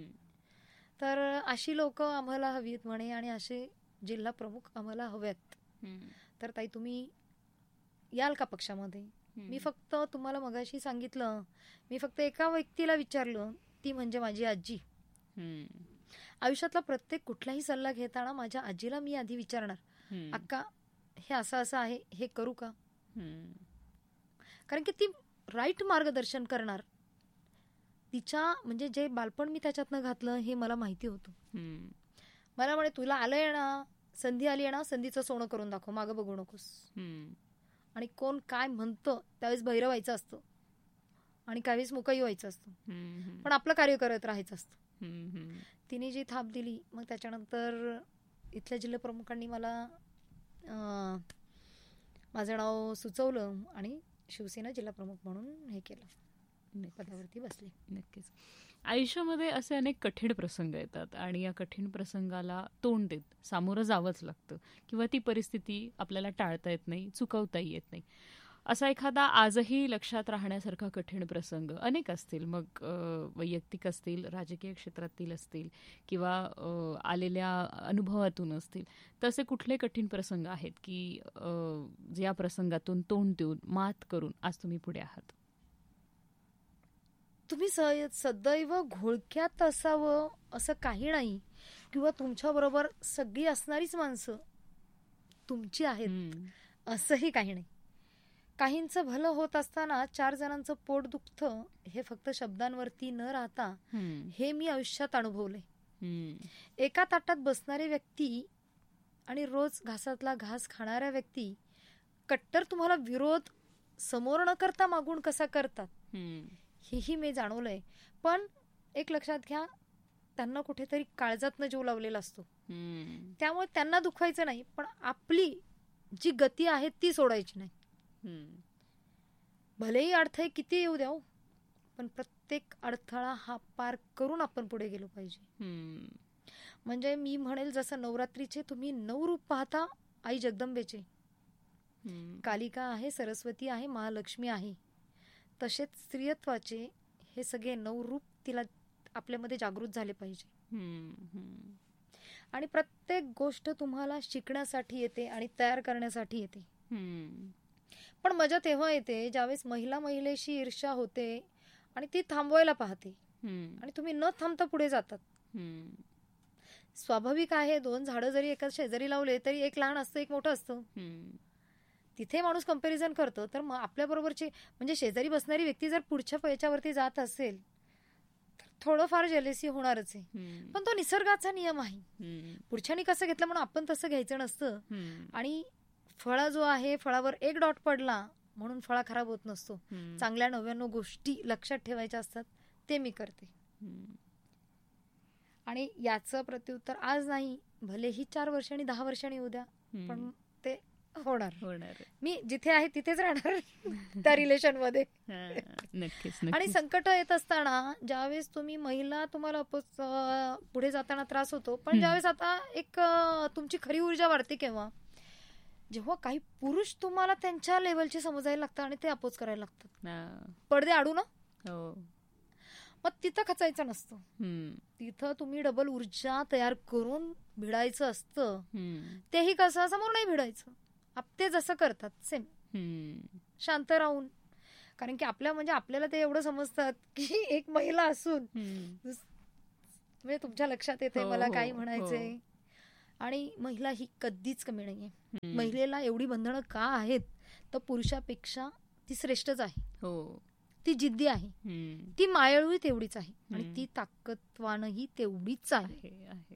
Speaker 4: तर अशी लोक आम्हाला हवीत म्हणे, आणि असे जिल्हा प्रमुख आम्हाला हव्यात. तर ताई तुम्ही याल का पक्षामध्ये? मी फक्त तुम्हाला मगाशी सांगितलं, मी फक्त एका व्यक्तीला विचारलं, ती म्हणजे माझी आजी. आयुष्यातला प्रत्येक कुठलाही सल्ला घेताना माझ्या आजीला मी आधी विचारणार, अक्का हे असं असं आहे, हे करू का? कारण की ती राईट मार्गदर्शन करणार. तिच्या म्हणजे जे बालपण मी त्याच्यातनं घातलं हे मला माहिती होतं. मला म्हणे तुला आलंय ना संधी, आली आहे ना, संधीचं सोनं करून दाखव, मागं बघू नकोस. आणि कोण काय म्हणतं त्यावेळेस बहिरं व्हायचं असतं आणि त्यावेळेस मुकही व्हायचं असतं, पण आपलं कार्य करत राहायचं असतं. तिने जी थाप दिली, मग त्याच्यानंतर इथल्या जिल्हा प्रमुखांनी मला माझं नाव सुचवलं आणि शिवसेना जिल्हा प्रमुख म्हणून हे केलं. पदावरती बसले.
Speaker 3: नक्कीच. आयुष्यामध्ये असे अनेक कठीण प्रसंग येतात आणि या कठीण प्रसंगाला तोंड देत सामोरं जावंच लागतं किंवा ती परिस्थिती आपल्याला टाळता येत नाही, चुकवताही येत नाही. असा एखादा आजही लक्षात राहण्यासारखा कठीण प्रसंग अनेक असतील, मग वैयक्तिक असतील, राजकीय क्षेत्रातील असतील किंवा आलेल्या अनुभवातून असतील. तसे कुठले कठीण प्रसंग आहेत की या प्रसंगातून तोंड देऊन मात करून आज तुम्ही पुढे आहात?
Speaker 4: तुम्ही सदैव घोळक्यात असावं असं काही नाही, किंवा तुमच्या बरोबर सगळी असणारीच माणसं तुमची आहेत असंही काही नाही. काहींचं भलं होत असताना चार जणांचं पोट दुखतं हे फक्त शब्दांवरती न राहता हे मी आयुष्यात अनुभवलंय. एका ताटात बसणारे व्यक्ती आणि रोज घासातला घास खाणाऱ्या व्यक्ती कट्टर तुम्हाला विरोध समोर न करता मागून कसा करतात हेही मी जाणवलंय. पण एक लक्षात घ्या, त्यांना कुठेतरी काळजातनं जीव लावलेला असतो, त्यामुळे त्यांना दुखवायचं नाही, पण आपली जी गती आहे ती सोडायची नाही. भलेही अडथळे किती येऊ द्या, पण प्रत्येक अडथळा हा पार करून आपण पुढे गेलो पाहिजे. म्हणजे मी म्हणेल, जसं नवरात्रीचे तुम्ही नऊ रूप पाहता आई जगदंबेचे, कालिका आहे, सरस्वती आहे, महालक्ष्मी आहे, तसेच स्त्रियत्वाचे हे सगळे नऊ रूप तिला आपल्यामध्ये जागृत झाले पाहिजे. आणि प्रत्येक गोष्ट तुम्हाला शिकण्यासाठी येते आणि तयार करण्यासाठी येते. पण मजा तेव्हा येते ज्यावेळेस महिला महिलेशी ईर्ष्या होते आणि ती थांबवायला पाहते आणि तुम्ही न थांबता पुढे जातात. स्वाभाविक आहे, दोन झाडं जरी एका शेजारी लावले तरी एक लहान असतं एक मोठं असतं. तिथे माणूस कंपॅरिझन करतो, तर मग आपल्या बरोबरची म्हणजे शेजारी बसणारी व्यक्ती जर पुढच्या पैच्यावरती जात असेल तर थोडंफार जेलेसी होणारच आहे. पण तो निसर्गाचा नियम आहे. पुढच्यानी कसं घेतलं म्हणून आपण तसं घ्यायचं नसतं. आणि फळा जो आहे, फळावर एक डॉट पडला म्हणून फळा खराब होत नसतो. चांगल्या नव्याण्णव गोष्टी लक्षात ठेवायच्या असतात, ते मी करते. आणि याचं प्रत्युत्तर आज नाही, भलेही चार वर्षांनी दहा वर्षांनी येऊ द्या, पण ते होणार होणार मी जिथे आहे तिथेच राहणार त्या रिलेशन मध्ये. आणि संकट येत असताना ज्यावेळेस तुम्ही महिला तुम्हाला पुढे जाताना त्रास होतो, पण ज्यावेळेस आता एक तुमची खरी ऊर्जा वाढते केव्हा, जेव्हा काही पुरुष तुम्हाला त्यांच्या लेवलचे समजायला लागतात आणि ते अपोज करायला लागतात. पडदे आडू ना, मग तिथं खचायचं नसतं, तिथं तुम्ही डबल ऊर्जा तयार करून भिडायचं असतं. तेही कसं, समोर नाही भिडायचं, ते जसं करतात सेम शांत राहून. कारण की आपल्या म्हणजे आपल्याला ते एवढं समजतात की एक महिला असून म्हणजे तुमच्या लक्षात येते मला काय म्हणायचंय. आणि महिला ही कधीच कमी नाहीये. महिलेला एवढी बंधनं का आहेत, तर पुरुषापेक्षा ती श्रेष्ठच आहे. ती जिद्दी आहे, ती मायाळूही तेवढीच आहे आणि ती ताकदवानही तेवढीच आहे.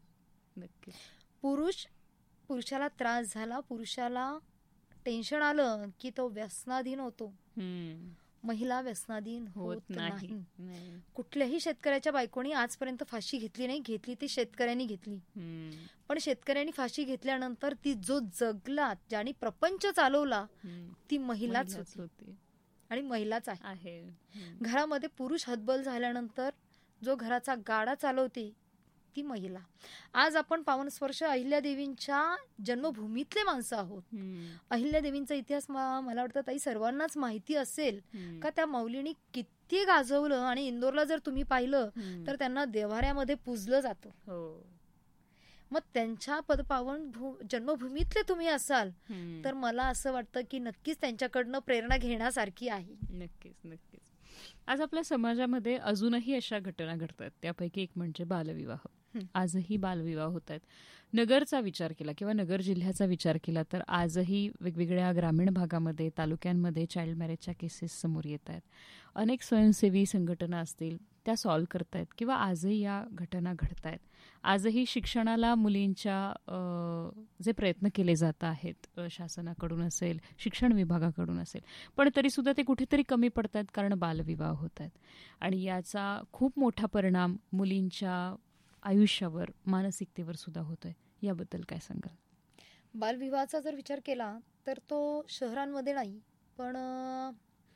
Speaker 4: पुरुष पुरुषाला त्रास झाला, पुरुषाला टेन्शन आलं की तो व्यसनाधीन होतो. महिला व्यसनाधीन होत नाही. कुठल्याही शेतकऱ्याच्या बायकोनी आजपर्यंत फाशी घेतली नाही, घेतली ती शेतकऱ्यांनी घेतली. पण शेतकऱ्यांनी फाशी घेतल्यानंतर ती जो जगला, ज्याने प्रपंच चालवला, ती महिलाच होती आणि महिलाच आहे. घरामध्ये पुरुष हतबल झाल्यानंतर जो घराचा गाडा चालवते ती महिला. आज आपण पावनस्पर्श अहिल्यादेवींच्या जन्मभूमीतले माणसं आहोत. अहिल्यादेवींचा इतिहास मला वाटतं ताई सर्वांनाच माहिती असेल का, त्या माऊलींनी किती गाजवलं. आणि इंदोरला जर तुम्ही पाहिलं तर त्यांना देव्हाऱ्यामध्ये पूजलं जातं. मग त्यांच्या पदपावन जन्मभूमीतले तुम्ही असाल तर मला असं वाटतं की नक्कीच त्यांच्याकडनं प्रेरणा घेण्यासारखी आहे.
Speaker 3: नक्कीच नक्कीच. आज आपल्या समाजामध्ये अजूनही अशा घटना घडतात, त्यापैकी एक म्हणजे बालविवाह. आजही बालविवाह होत आहेत. नगरचा विचार केला किंवा नगर जिल्ह्याचा विचार केला तर आजही वेगवेगळ्या ग्रामीण भागामध्ये, तालुक्यांमध्ये चाइल्ड मॅरेजच्या केसेस समोर येत आहेत. अनेक स्वयंसेवी संघटना असतील त्या सॉल्व्ह करतायत किंवा आजही या घटना घडत आहेत. आजही शिक्षणाला मुलींच्या जे प्रयत्न केले जात आहेत शासनाकडून असेल, शिक्षण विभागाकडून असेल, पण तरीसुद्धा ते कुठेतरी कमी पडत आहेत कारण बालविवाह होत आहेत. आणि याचा खूप मोठा परिणाम मुलींच्या आयुष्यावर, मानसिकतेवर सुद्धा होतोय. याबद्दल काय सांगाल?
Speaker 4: बालविवाहाचा जर विचार केला तर तो शहरांमध्ये नाही, पण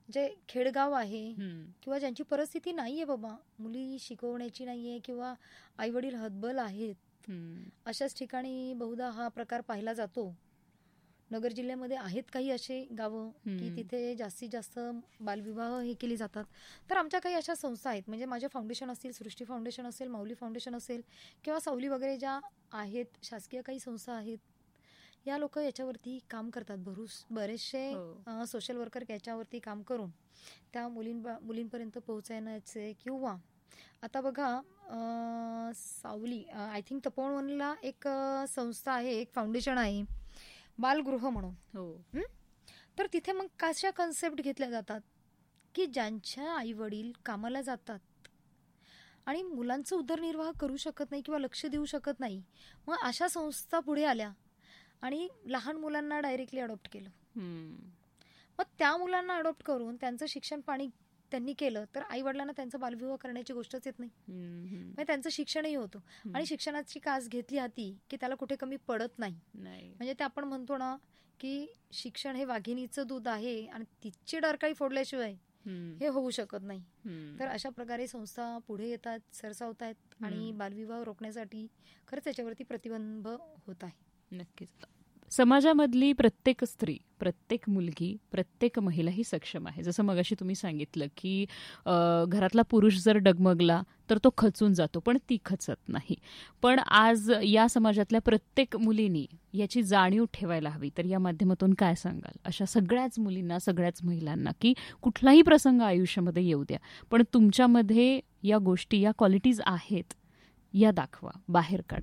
Speaker 4: जे खेडगाव आहे किंवा ज्यांची परिस्थिती नाहीये बाबा, मुली शिकवण्याची नाहीये किंवा आई वडील हतबल आहेत, अशाच ठिकाणी बहुधा हा प्रकार पाहिला जातो. नगर जिल्ह्यामध्ये आहेत काही असे गावं की तिथे जास्तीत जास्त बालविवाह हे केली जातात. तर आमच्या काही अशा संस्था आहेत, म्हणजे माझे फाउंडेशन असतील, सृष्टी फाउंडेशन असेल, माऊली फाउंडेशन असेल किंवा सावली वगैरे ज्या आहेत, शासकीय काही संस्था आहेत, या लोक याच्यावरती काम करतात. भरूस बरेचसे सोशल वर्कर याच्यावरती काम करून त्या मुलीं मुलींपर्यंत पोहोचण्याचे. किंवा आता बघा सावली, आय थिंक तपोवनला एक संस्था आहे, एक फाउंडेशन आहे बालगृह म्हणून. तर तिथे मग कशा कन्सेप्ट घेतल्या जातात की ज्यांच्या आई वडील कामाला जातात आणि मुलांचं उदरनिर्वाह करू शकत नाही किंवा लक्ष देऊ शकत नाही, मग अशा संस्था पुढे आल्या आणि लहान मुलांना डायरेक्टली अडॉप्ट केलं. मग त्या मुलांना अडॉप्ट करून त्यांचं शिक्षण पाणी त्यांनी केलं तर आई वडिलांना त्यांचा बालविवाह करण्याची गोष्टच येत नाही. म्हणजे त्यांचं शिक्षणही होतं आणि शिक्षणाची कास घेतली हाती की त्याला कुठे कमी पडत नाही. म्हणजे ते आपण म्हणतो ना की शिक्षण हे वाघिणीचं दूध आहे आणि तिची डरकाळी फोडल्याशिवाय हे होऊ शकत नाही. तर अशा प्रकारे संस्था पुढे येतात, सरसावत आहेत आणि बालविवाह रोखण्यासाठी खरंच त्याच्यावरती प्रतिबंध होत आहे.
Speaker 3: नक्कीच. समाजामधली प्रत्येक स्त्री, प्रत्येक मुलगी, प्रत्येक महिला ही सक्षम आहे. जसं मगाशी तुम्ही सांगितलं की घरातला पुरुष जर डगमगला तर तो खचून जातो, पण ती खचत नाही. पण आज या समाजातल्या प्रत्येक मुलींनी याची जाणीव ठेवायला हवी. तर या माध्यमातून काय सांगाल अशा सगळ्याच मुलींना, सगळ्याच महिलांना की कुठलाही प्रसंग आयुष्यामध्ये येऊ द्या, पण तुमच्यामध्ये या गोष्टी, या क्वालिटीज आहेत, या दाखवा, बाहेर काढा.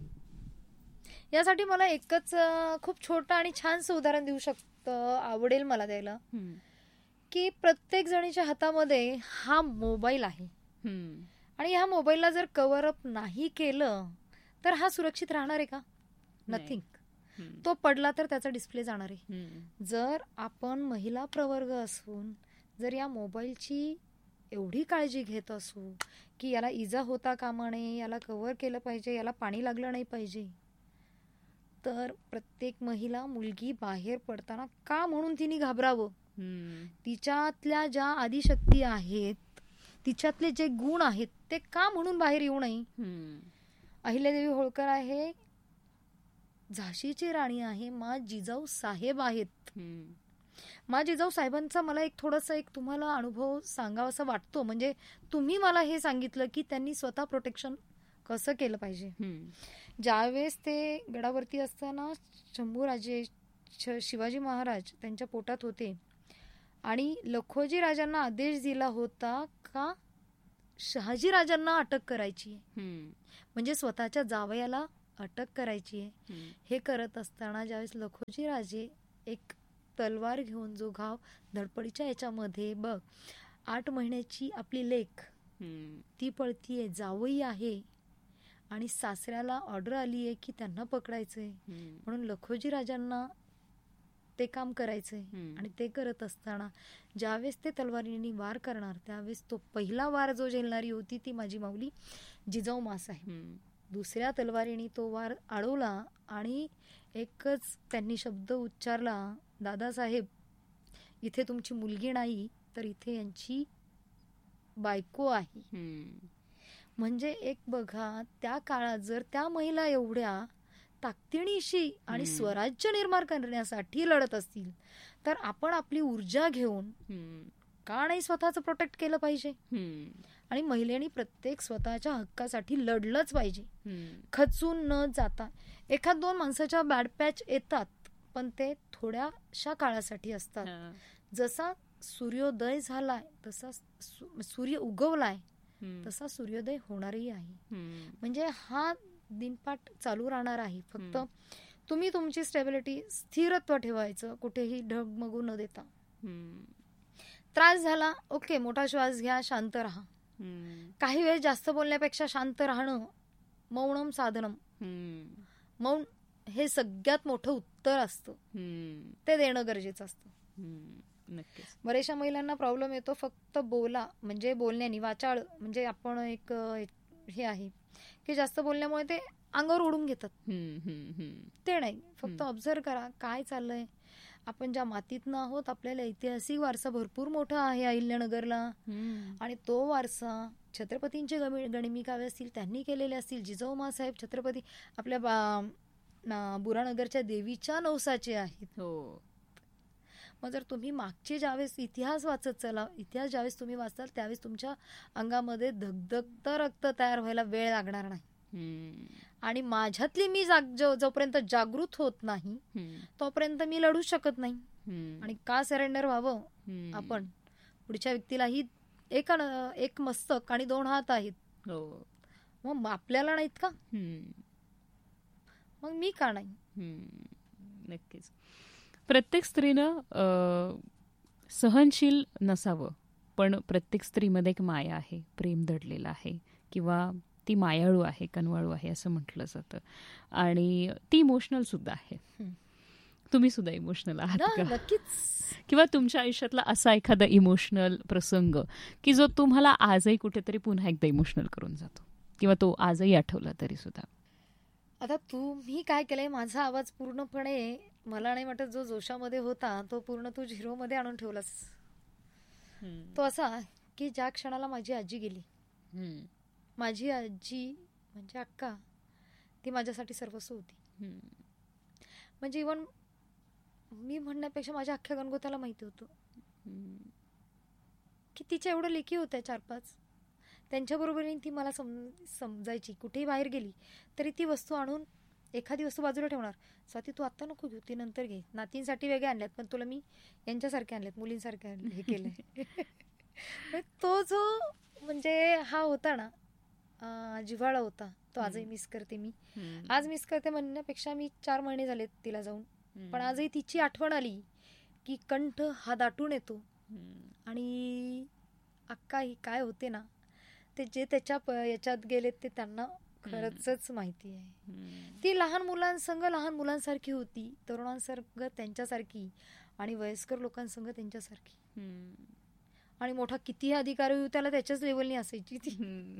Speaker 4: यासाठी मला एकच खूप छोटं आणि छानसं उदाहरण देऊ शकतं आवडेल मला द्यायला, की प्रत्येक जणीच्या हातामध्ये हा मोबाईल आहे आणि ह्या मोबाईलला जर कव्हर अप नाही केलं तर हा सुरक्षित राहणार आहे का? नथिंग. तो पडला तर त्याचा डिस्प्ले जाणार आहे. जर आपण महिला प्रवर्ग असून जर या मोबाईलची एवढी काळजी घेत असू की याला इजा होता कामा नये, याला कव्हर केलं पाहिजे, याला पाणी लागलं नाही पाहिजे, तर प्रत्येक महिला, मुलगी बाहेर पडताना का म्हणून तिने घाबरावं? तिच्यातल्या ज्या आदिशक्ती आहेत, तिच्यातले जे गुण आहेत ते का म्हणून बाहेर येऊ नये? अहिल्यादेवी होळकर आहे, झाशीची राणी आहे, मा जिजाऊ साहेब आहेत. मा जिजाऊ साहेबांचा मला एक थोडासा एक तुम्हाला अनुभव सांगावा असं वाटतो. म्हणजे तुम्ही मला हे सांगितलं की त्यांनी स्वतः प्रोटेक्शन कसं केलं पाहिजे. ज्यावेळेस ते गडावरती असताना शंभूराजे शिवाजी महाराज त्यांच्या पोटात होते आणि लखोजी राजांना आदेश दिला होता का शहाजी राजांना अटक करायची आहे, म्हणजे स्वतःच्या जावयाला अटक करायची आहे. हे करत असताना ज्यावेळेस लखोजी राजे एक तलवार घेऊन, जो घाव धडपडीच्या याच्यामध्ये बघ, आठ महिन्याची आपली लेक ती पळतीये, जावई आहे आणि सासऱ्याला ऑर्डर आली आहे की त्यांना पकडायचंय, म्हणून लखोजी राजांना ते काम करायचंय. आणि ते करत असताना ज्यावेळेस ते तलवारीने वार करणार त्यावेळेस तो पहिला वार जो झेलणारी होती ती माझी माऊली जिजाऊ मास आहे. दुसऱ्या तलवारीने तो वार अडवला आणि एकच त्यांनी शब्द उच्चारला, दादासाहेब इथे तुमची मुलगी नाही तर इथे यांची बायको आहे. म्हणजे एक बघा, त्या काळात जर त्या महिला एवढ्या ताकदीनिशी आणि स्वराज्य निर्माण करण्यासाठी लढत असतील तर आपण आपली ऊर्जा घेऊन का नाही स्वतःच प्रोटेक्ट केलं पाहिजे. आणि महिलेनी प्रत्येक स्वतःच्या हक्कासाठी लढलंच पाहिजे, खचून न जाता. एखाद दोन माणसाच्या बॅड पॅच येतात पण ते थोड्याशा काळासाठी असतात. जसा सूर्योदय झालाय तसा सूर्य उगवलाय तसा सूर्योदय होणारही आहे. म्हणजे हा दिनपाठ चालू राहणार आहे. फक्त तुम्ही तुमची स्टेबिलिटी, स्थिरत्व ठेवायचं, कुठेही ढगमगू न देता. त्रास झाला, ओके, मोठा श्वास घ्या, शांत राहा. काही वेळ जास्त बोलण्यापेक्षा शांत राहणं, मौनम साधनम, मौन हे सगळ्यात मोठं उत्तर असतं, ते देणं गरजेचं असतं. बऱ्याचशा महिलांना प्रॉब्लेम येतो फक्त बोला, म्हणजे बोलण्याने वाचाळ, म्हणजे आपण एक हे आहे की जास्त बोलण्यामुळे ते अंगावर ओढून घेतात. ते नाही, फक्त ऑब्झर्व करा काय चाललंय. आपण ज्या मातीतनं आहोत, आपल्याला ऐतिहासिक वारसा भरपूर मोठा आहे अहिल्यानगरला. आणि तो वारसा छत्रपतींचे गणिमी काव्य असतील, त्यांनी केलेले असतील. जिजाऊ साहेब छत्रपती आपल्या बुरानगरच्या देवीच्या नवसाचे आहेत.
Speaker 3: हो.
Speaker 4: मग जर तुम्ही मागचे ज्यावेळेस इतिहास वाचत चला, इतिहास ज्यावेळेस तुम्ही वाचाल त्यावेळेस तुमच्या अंगामध्ये धगधगतं रक्त तयार व्हायला वेळ लागणार नाही. आणि माझ्यातली मी जोपर्यंत जागृत होत नाही तोपर्यंत मी लढू शकत नाही. आणि का सरेंडर व्हावं आपण? पुढच्या व्यक्तीलाही एक एक मस्तक आणि दोन हात आहेत, मग आपल्याला नाहीत का? मग मी का नाही?
Speaker 3: नक्कीच. प्रत्येक स्त्रीनं सहनशील नसावं, पण प्रत्येक स्त्रीमध्ये एक माया आहे, प्रेम दडलेलं आहे, किंवा ती मायाळू आहे, कनवाळू आहे असं म्हटलं जातं. आणि ती इमोशनल सुद्धा आहे. तुम्ही सुद्धा इमोशनल आहात का?
Speaker 4: नक्कीच.
Speaker 3: किंवा तुमच्या आयुष्यातला असा एखादा इमोशनल प्रसंग की जो तुम्हाला आजही कुठेतरी पुन्हा एकदा इमोशनल करून जातो, किंवा तो आजही आठवला तरी सुद्धा?
Speaker 4: आता तुम्ही काय केलंय, माझा आवाज पूर्णपणे मला नाही वाटत जो जोशामध्ये होता तो पूर्ण तू झिरो मध्ये आणून ठेवलास. तो असा की ज्या क्षणाला माझी आजी गेली, माझी आजी म्हणजे अक्का, ती माझ्यासाठी सर्वस्व होती. म्हणजे इव्हन मी म्हणण्यापेक्षा माझ्या अख्ख्या गणगोताला माहिती होतं की तिच्या एवढं लेखी होत्या चार पाच, त्यांच्याबरोबरीने ती मला सम समजायची. कुठेही बाहेर गेली तरी ती वस्तू आणून एखादी वस्तू बाजूला ठेवणार. स्वाती तू आत्ता नको घेऊ, ती नंतर घे, नातींसाठी वेगळे आणल्यात पण तुला मी यांच्यासारखे आणल्यात, मुलींसारखे आणले हे केलंय. तो जो म्हणजे हा होता ना जिव्हाळा होता, तो आजही मिस करते मी. आज मिस करते म्हणण्यापेक्षा मी चार महिने झालेत तिला जाऊन, पण आजही तिची आठवण आली की कंठ हा दाटून येतो. आणि अक्का ही काय होते ना, ते जे त्याच्या याच्यात गेलेत ते त्यांना खरंच माहिती आहे. ती लहान मुलांसंग लहान मुलांसारखी होती, तरुणांसंग त्यांच्यासारखी, आणि वयस्कर लोकांसंग त्यांच्यासारखी. आणि मोठा कितीही अधिकारी होऊ त्याला त्याच्याच लेवलनी असायची ती.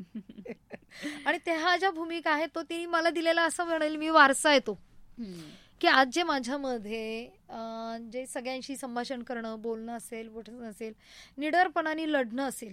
Speaker 4: आणि त्या ज्या भूमिका आहे तो तिने मला दिलेला असं म्हणेल मी वारसा आहे तो, की आज जे माझ्यामध्ये जे सगळ्यांशी संभाषण करणं, बोलणं असेल, बोलणं असेल, निडरपणाने लढणं असेल,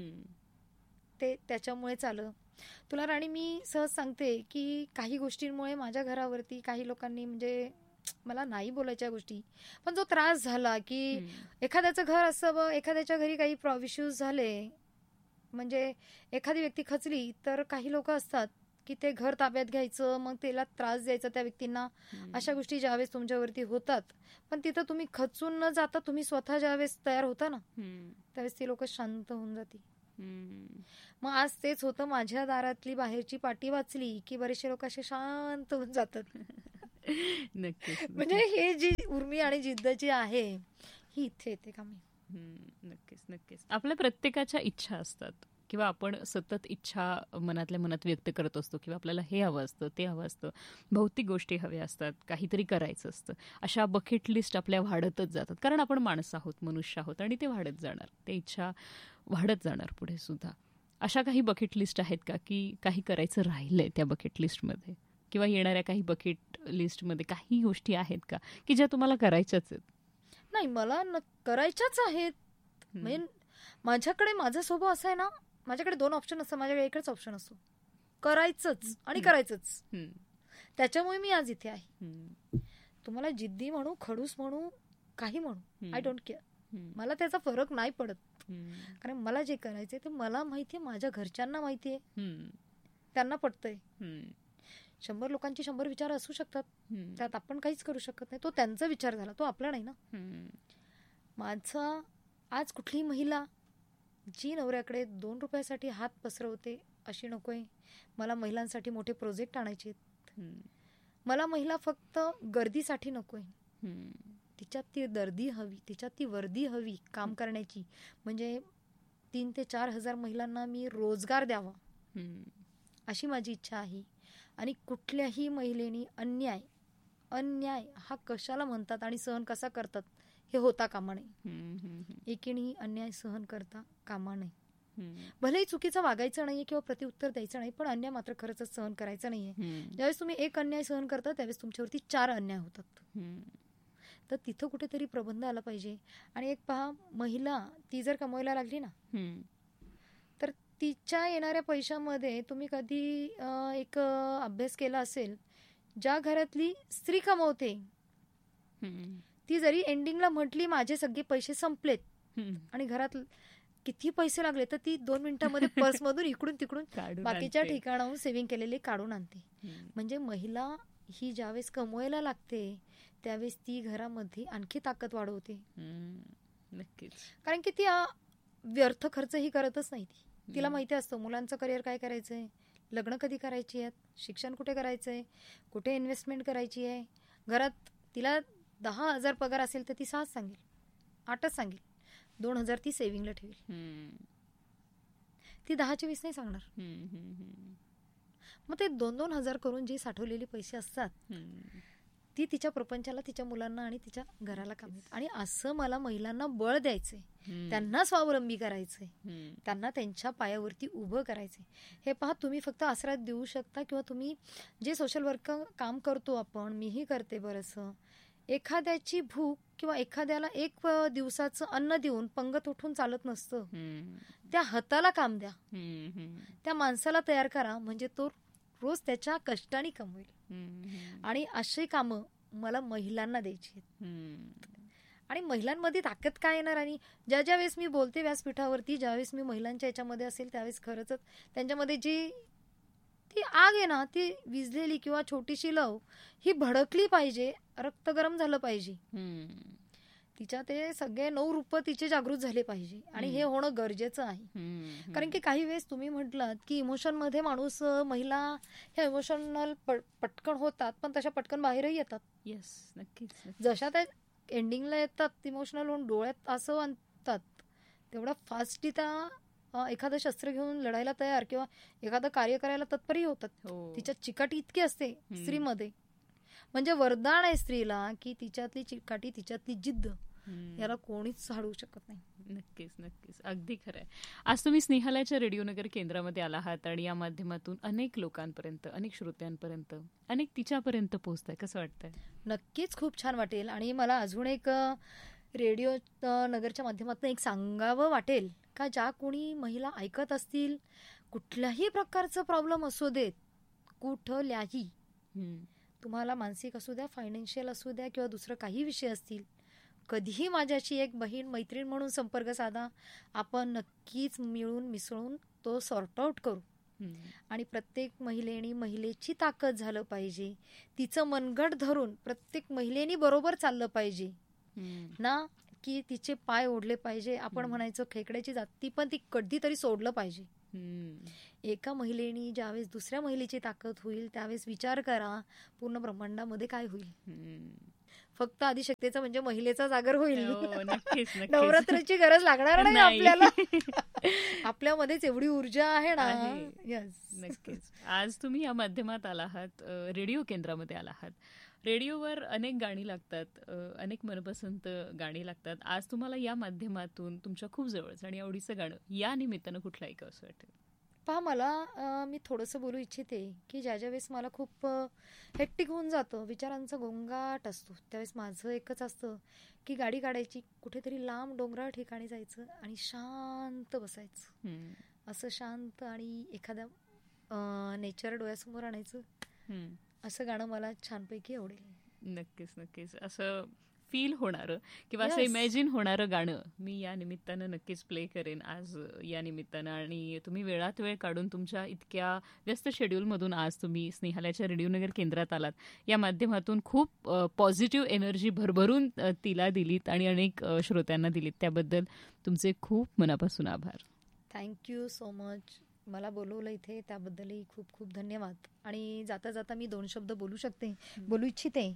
Speaker 4: ते त्याच्यामुळे चाललं. तुला राणी मी सहज सांगते की काही गोष्टींमुळे माझ्या घरावरती काही लोकांनी, म्हणजे मला नाही बोलायच्या गोष्टी, पण जो त्रास झाला की एखाद्याचं घर असावं, एखाद्याच्या घरी काही इश्यूज झाले, म्हणजे एखादी व्यक्ती खचली तर काही लोक असतात की ते घर ताब्यात घ्यायचं, मग त्याला त्रास द्यायचा त्या व्यक्तींना. अशा गोष्टी ज्यावेळेस तुमच्यावरती होतात, पण तिथं तुम्ही खचून न जाता तुम्ही स्वतः ज्यावेळेस तयार होता ना त्यावेळेस ती लोक शांत होऊन जाती. मग आज तेच होतं, माझ्या दारातली बाहेरची पाटी वाचली की बरेचसे लोक असे शांत होऊन जातात. म्हणजे हे जी उर्मी आणि जिद्द जी आहे ही इथे येते का मी?
Speaker 3: नक्कीच नक्कीच. आपल्या प्रत्येकाच्या इच्छा असतात, किंवा आपण सतत इच्छा मनातल्या मनात व्यक्त करत असतो, किंवा आपल्याला हे हवं असतं, ते हवं असतं, भौतिक गोष्टी हव्या असतात, काहीतरी करायचं असतं. अशा बकेट लिस्ट आपल्या वाढतच जातात, कारण आपण माणसं आहोत, मनुष्य आहोत, आणि ते वाढत जाणार, ते इच्छा वाढत जाणार पुढे सुद्धा. अशा काही बकेट लिस्ट आहेत का की काही करायचं राहिलंय त्या बकेट लिस्टमध्ये, किंवा येणाऱ्या काही बकेट लिस्टमध्ये काही गोष्टी आहेत का की ज्या तुम्हाला करायच्याच आहेत?
Speaker 4: नाही, मला न करायच्याच आहेत. म्हणजे माझ्याकडे माझा स्वभाव असा आहे ना, माझ्याकडे दोन ऑप्शन असतात, माझ्याकडे एकच ऑप्शन असतो, करायचंच आणि करायचंच. त्याच्यामुळे मी आज इथे आहे. तुम्हाला जिद्दी म्हणू, खडूस म्हणू, काही म्हणू, आय डोंट केअर. मला त्याचा फरक नाही पडत, कारण मला जे करायचंय ते मला माहितीये, माझ्या घरच्यांना माहितीये, त्यांना पटतंय. शंभर लोकांचे शंभर विचार असू शकतात, त्यात आपण काहीच करू शकत नाही. तो त्यांचा विचार झाला, तो आपला नाही ना. माझा आज कुठलीही महिला जी नवऱ्याकडे दोन रुपयासाठी हात पसरवते अशी नकोय. मला महिलांसाठी मोठे प्रोजेक्ट आणायचे. मला महिला फक्त गर्दीसाठी नकोय, तिच्यात ती दर्दी हवी, तिच्यात ती वर्दी हवी काम करण्याची. म्हणजे तीन ते चार हजार महिलांना मी रोजगार द्यावा अशी माझी इच्छा आहे. आणि कुठल्याही महिलेनी अन्याय अन्याय हा कशाला म्हणतात आणि सहन कसा करतात हे होता कामा नये. एकीनेही अन्याय सहन करता कामा नये. भलेही चुकीचं वागायचं नाहीये किंवा प्रतिउत्तर द्यायचं नाही, पण अन्याय मात्र खरंच सहन करायचं नाहीये. ज्यावेळेस तुम्ही एक अन्याय सहन करता त्यावेळेस तुमच्यावरती चार अन्याय होतात. तर तिथं कुठेतरी प्रबंध आला पाहिजे. आणि एक पहा, महिला ती जर कमवायला लागली ना, तर तिच्या येणाऱ्या पैशामध्ये तुम्ही कधी अं, एक अं, अभ्यास केला असेल, ज्या घरातली स्त्री कमवते ती जरी एंडिंगला म्हटली माझे सगळे पैसे संपलेत आणि घरात किती पैसे लागले, तर ती दोन मिनिटांमध्ये पर्समधून इकडून तिकडून बाकीच्या ठिकाणाहून सेव्हिंग केलेले काढून आणते. म्हणजे महिला ही ज्यावेळेस कमवायला लागते त्यावेळेस ती घरामध्ये आणखी ताकद वाढवते.
Speaker 3: नक्कीच.
Speaker 4: कारण की ती आ, व्यर्थ खर्च ही करतच नाही. ती तिला माहिती असतं मुलांचं करिअर काय करायचंय, लग्न कधी करायची आहेत, शिक्षण कुठे करायचंय, कुठे इन्व्हेस्टमेंट करायची आहे. घरात तिला दहा हजार पगार असेल तर ती सहाच सांगेल, आठच सांगेल, दोन हजार ती सेव्हिंगला ठेवेल. ती दहाचे वीस नाही सांगणार. मग ते दोन दोन हजार करून जी साठवलेली पैसे असतात ती तिच्या प्रपंचाला, तिच्या मुलांना आणि तिच्या घराला काम येतात. आणि असं मला महिलांना बळ द्यायचंय, त्यांना स्वावलंबी करायचंय, त्यांना त्यांच्या पायावरती उभं करायचंय. हे पहा, तुम्ही फक्त आसरा देऊ शकता किंवा तुम्ही जे सोशल वर्क काम करतो आपण, मीही करते बरंचसं, एखाद्याची भूक किंवा एखाद्याला एक दिवसाचं अन्न देऊन पंगत उठून चालत नसतं. त्या हाताला काम द्या, त्या माणसाला तयार करा, म्हणजे तो रोज त्याच्या कष्टाने कमवेल. आणि अशी कामं मला महिलांना द्यायची आहेत. आणि महिलांमध्ये ताकद काय येणार, आणि ज्या ज्या वेळेस मी बोलते व्यासपीठावरती, ज्यावेळेस मी महिलांच्या याच्यामध्ये असेल त्यावेळेस खरंच त्यांच्यामध्ये जी ती आग आहे ना, ती विझलेली किंवा छोटीशी लव ही भडकली पाहिजे, रक्त गरम झालं पाहिजे, तिच्या ते सगळे नऊ रूप तिचे जागृत झाले पाहिजे. आणि हे होणं गरजेचं आहे. कारण की काही वेळेस तुम्ही म्हटलात की इमोशन मध्ये माणूस, महिला ह्या इमोशनल पटकन होतात पण तशा पटकन बाहेरही येतात.
Speaker 3: येस, नक्कीच.
Speaker 4: जशा त्या एंडिंगला येतात इमोशनल होऊन डोळ्यात असं आणतात, तेवढा फास्टली त्या एखादं शस्त्र घेऊन लढायला तयार किंवा एखादं कार्य करायला तत्परही होतात. तिच्यात चिकाटी इतकी असते स्त्रीमध्ये, म्हणजे वरदान आहे स्त्रीला की तिच्यातली चिकाटी, तिच्यातली जिद्द याला कोणीच हाडू शकत नाही.
Speaker 3: नक्कीच, नक्कीच, अगदी खरं आहे. आज तुम्ही स्नेहालयाच्या रेडिओनगर केंद्रामध्ये आला आहात आणि या माध्यमातून अनेक लोकांपर्यंत, अनेक श्रोत्यांपर्यंत, अनेक तिच्यापर्यंत पोहोचताय. कसं वाटतंय?
Speaker 4: नक्कीच खूप छान वाटेल. आणि मला अजून एक रेडिओ नगरच्या माध्यमातून एक सांगावं वाटेल का, ज्या कोणी महिला ऐकत असतील, कुठल्याही प्रकारचं प्रॉब्लेम असू देत, कुठल्याही, तुम्हाला मानसिक असू द्या, फायनान्शियल असू द्या किंवा दुसरं काही विषय असतील, कधीही माझ्याशी एक बहीण मैत्रीण म्हणून संपर्क साधा. आपण नक्कीच मिळून मिसळून तो सॉर्ट आउट करू. आणि प्रत्येक महिलेने महिलेची ताकद झालं पाहिजे, तिचं मनगट धरून प्रत्येक महिलेनी बरोबर चाललं पाहिजे ना, की तिचे पाय ओढले पाहिजे. आपण म्हणायचो खेकड्याची जाती, पण ती कधीतरी सोडलं पाहिजे. एका महिलेनी ज्यावेळेस दुसऱ्या महिलेची ताकद होईल त्यावेळेस विचार करा पूर्ण ब्रह्मांडामध्ये काय होईल. फक्त आदिशक्तीचा म्हणजे महिलेचा जागर होईल. नवरात्राची गरज लागणार नाही आपल्याला. आपल्यामध्येच एवढी ऊर्जा आहे ना.
Speaker 3: नक्कीच. आज तुम्ही या माध्यमात आला आहात, रेडिओ केंद्रामध्ये आला आहात. रेडिओवर अनेक गाणी लागतात, अनेक मनपसंत गाणी लागतात. आज तुम्हाला या माध्यमातून तुमच्या खूप जवळचं आणि आवडीचं गाणं या निमित्तानं कुठलं ऐकावं असं वाटेल?
Speaker 4: पहा, मला मी थोडंसं बोलू इच्छिते की ज्या ज्या वेळेस मला खूप हेक्टिक होऊन जातं, विचारांचा गोंगाट असतो, त्यावेळेस माझं एकच असतं की गाडी काढायची, कुठेतरी लांब डोंगराळ ठिकाणी जायचं आणि शांत बसायचं. असं शांत आणि एखाद्या नेचर डोळ्यासमोर आणायचं, असं गाणं मला छानपैकी आवडेल.
Speaker 3: नक्कीच, नक्कीच. असं फील होणारं किंवा असं इमॅजिन होणारं गाणं मी या निमित्तानं नक्कीच प्ले करेन आज या निमित्तानं. आणि तुम्ही वेळात वेळ काढून तुमच्या इतक्या व्यस्त शेड्यूलमधून आज तुम्ही स्नेहालयाच्या रेडिओनगर केंद्रात आलात, या माध्यमातून खूप पॉझिटिव्ह एनर्जी भरभरून तिला दिलीत आणि अनेक श्रोत्यांना दिलीत, त्याबद्दल तुमचे खूप मनापासून आभार.
Speaker 4: Thank you so much. मला बोलवलं इथे त्याबद्दलही खूप खूप धन्यवाद. आणि जाता जाता मी दोन शब्द बोलू शकते, बोलू इच्छिते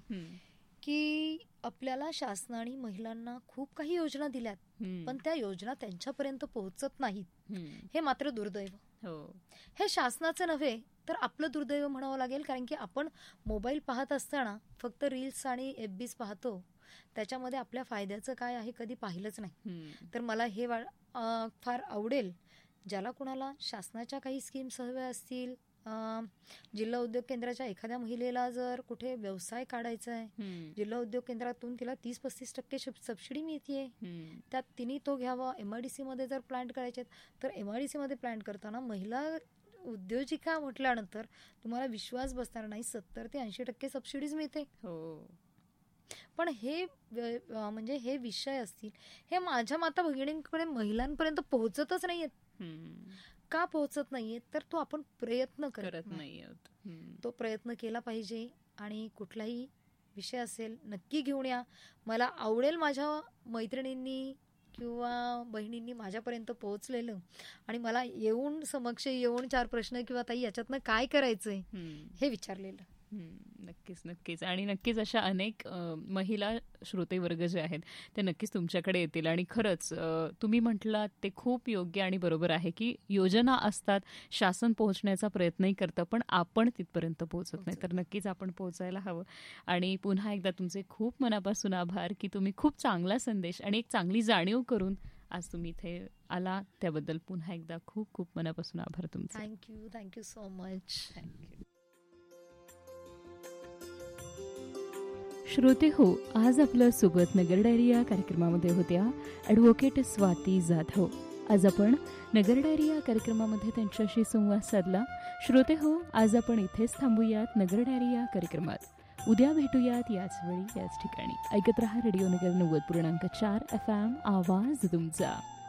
Speaker 4: की आपल्याला शासनाने महिलांना खूप काही योजना दिल्यात, पण त्या योजना त्यांच्यापर्यंत पोहोचत नाहीत, हे मात्र दुर्दैव. हे शासनाचं नव्हे तर आपलं दुर्दैव म्हणावं लागेल. कारण की आपण मोबाईल पाहत असताना फक्त रील्स आणि एफ बीज पाहतो, त्याच्यामध्ये आपल्या फायद्याचं काय आहे कधी पाहिलंच नाही. तर मला हे फार आवडेल ज्याला कुणाला शासनाच्या काही स्कीम्स हव्या असतील, जिल्हा उद्योग केंद्राच्या एखाद्या महिलेला जर कुठे व्यवसाय काढायचा आहे, जिल्हा उद्योग केंद्रातून तिला तीस पस्तीस टक्के सबसिडी मिळते, त्यात तिने तो घ्यावा. एमआयडीसी मध्ये जर प्लांट करायचे तर एमआयडीसी मध्ये प्लांट करताना महिला उद्योजिका म्हटल्यानंतर तुम्हाला विश्वास बसणार नाही, सत्तर ते ऐंशी टक्के सबसिडीज मिळते. पण हे म्हणजे हे विषय असतील हे माझ्या माता भगिनींकडे महिलांपर्यंत पोहोचतच नाहीयेत. का पोहोचत नाहीये तर तो आपण प्रयत्न करत नाही. तो प्रयत्न केला पाहिजे. आणि कुठलाही विषय असेल नक्की घेऊन या. मला आवडेल माझ्या मैत्रिणींनी किंवा बहिणींनी माझ्यापर्यंत पोहोचलेलं आणि मला येऊन समक्ष येऊन चार प्रश्न किंवा ताई याच्यातनं काय करायचंय हे विचारलेलं.
Speaker 3: नक्कीच नक्कीच आणि नक्कीच अशा अनेक महिला श्रोतेवर्ग जे आहेत ते नक्कीच तुमच्याकडे येतील. आणि खरंच तुम्ही म्हटलात ते खूप योग्य आणि बरोबर आहे की योजना असतात, शासन पोहोचण्याचा प्रयत्नही करतं, पण आपण तिथपर्यंत पोहोचत नाही. तर नक्कीच आपण पोहोचायला हवं. आणि पुन्हा एकदा तुमचे खूप मनापासून आभार की तुम्ही खूप चांगला संदेश आणि एक चांगली जाणीव करून आज तुम्ही इथे आला, त्याबद्दल पुन्हा एकदा खूप खूप मनापासून आभार तुमचे.
Speaker 4: Thank you thank you so much.
Speaker 3: Thank you. श्रोते हो, आज आपल्या सोबत नगर डायरी या कार्यक्रमामध्ये होत्या ॲडव्होकेट स्वाती जाधव. आज आपण नगर डायरी या कार्यक्रमामध्ये त्यांच्याशी संवाद साधला. श्रोते हो, आज आपण इथेच थांबूयात नगर डायरी या कार्यक्रमात. उद्या भेटूयात याच वेळी याच ठिकाणी. ऐकत रहा रेडिओ नगर नव्वद पूर्णांक चार एफ एम, आवाज तुमचा.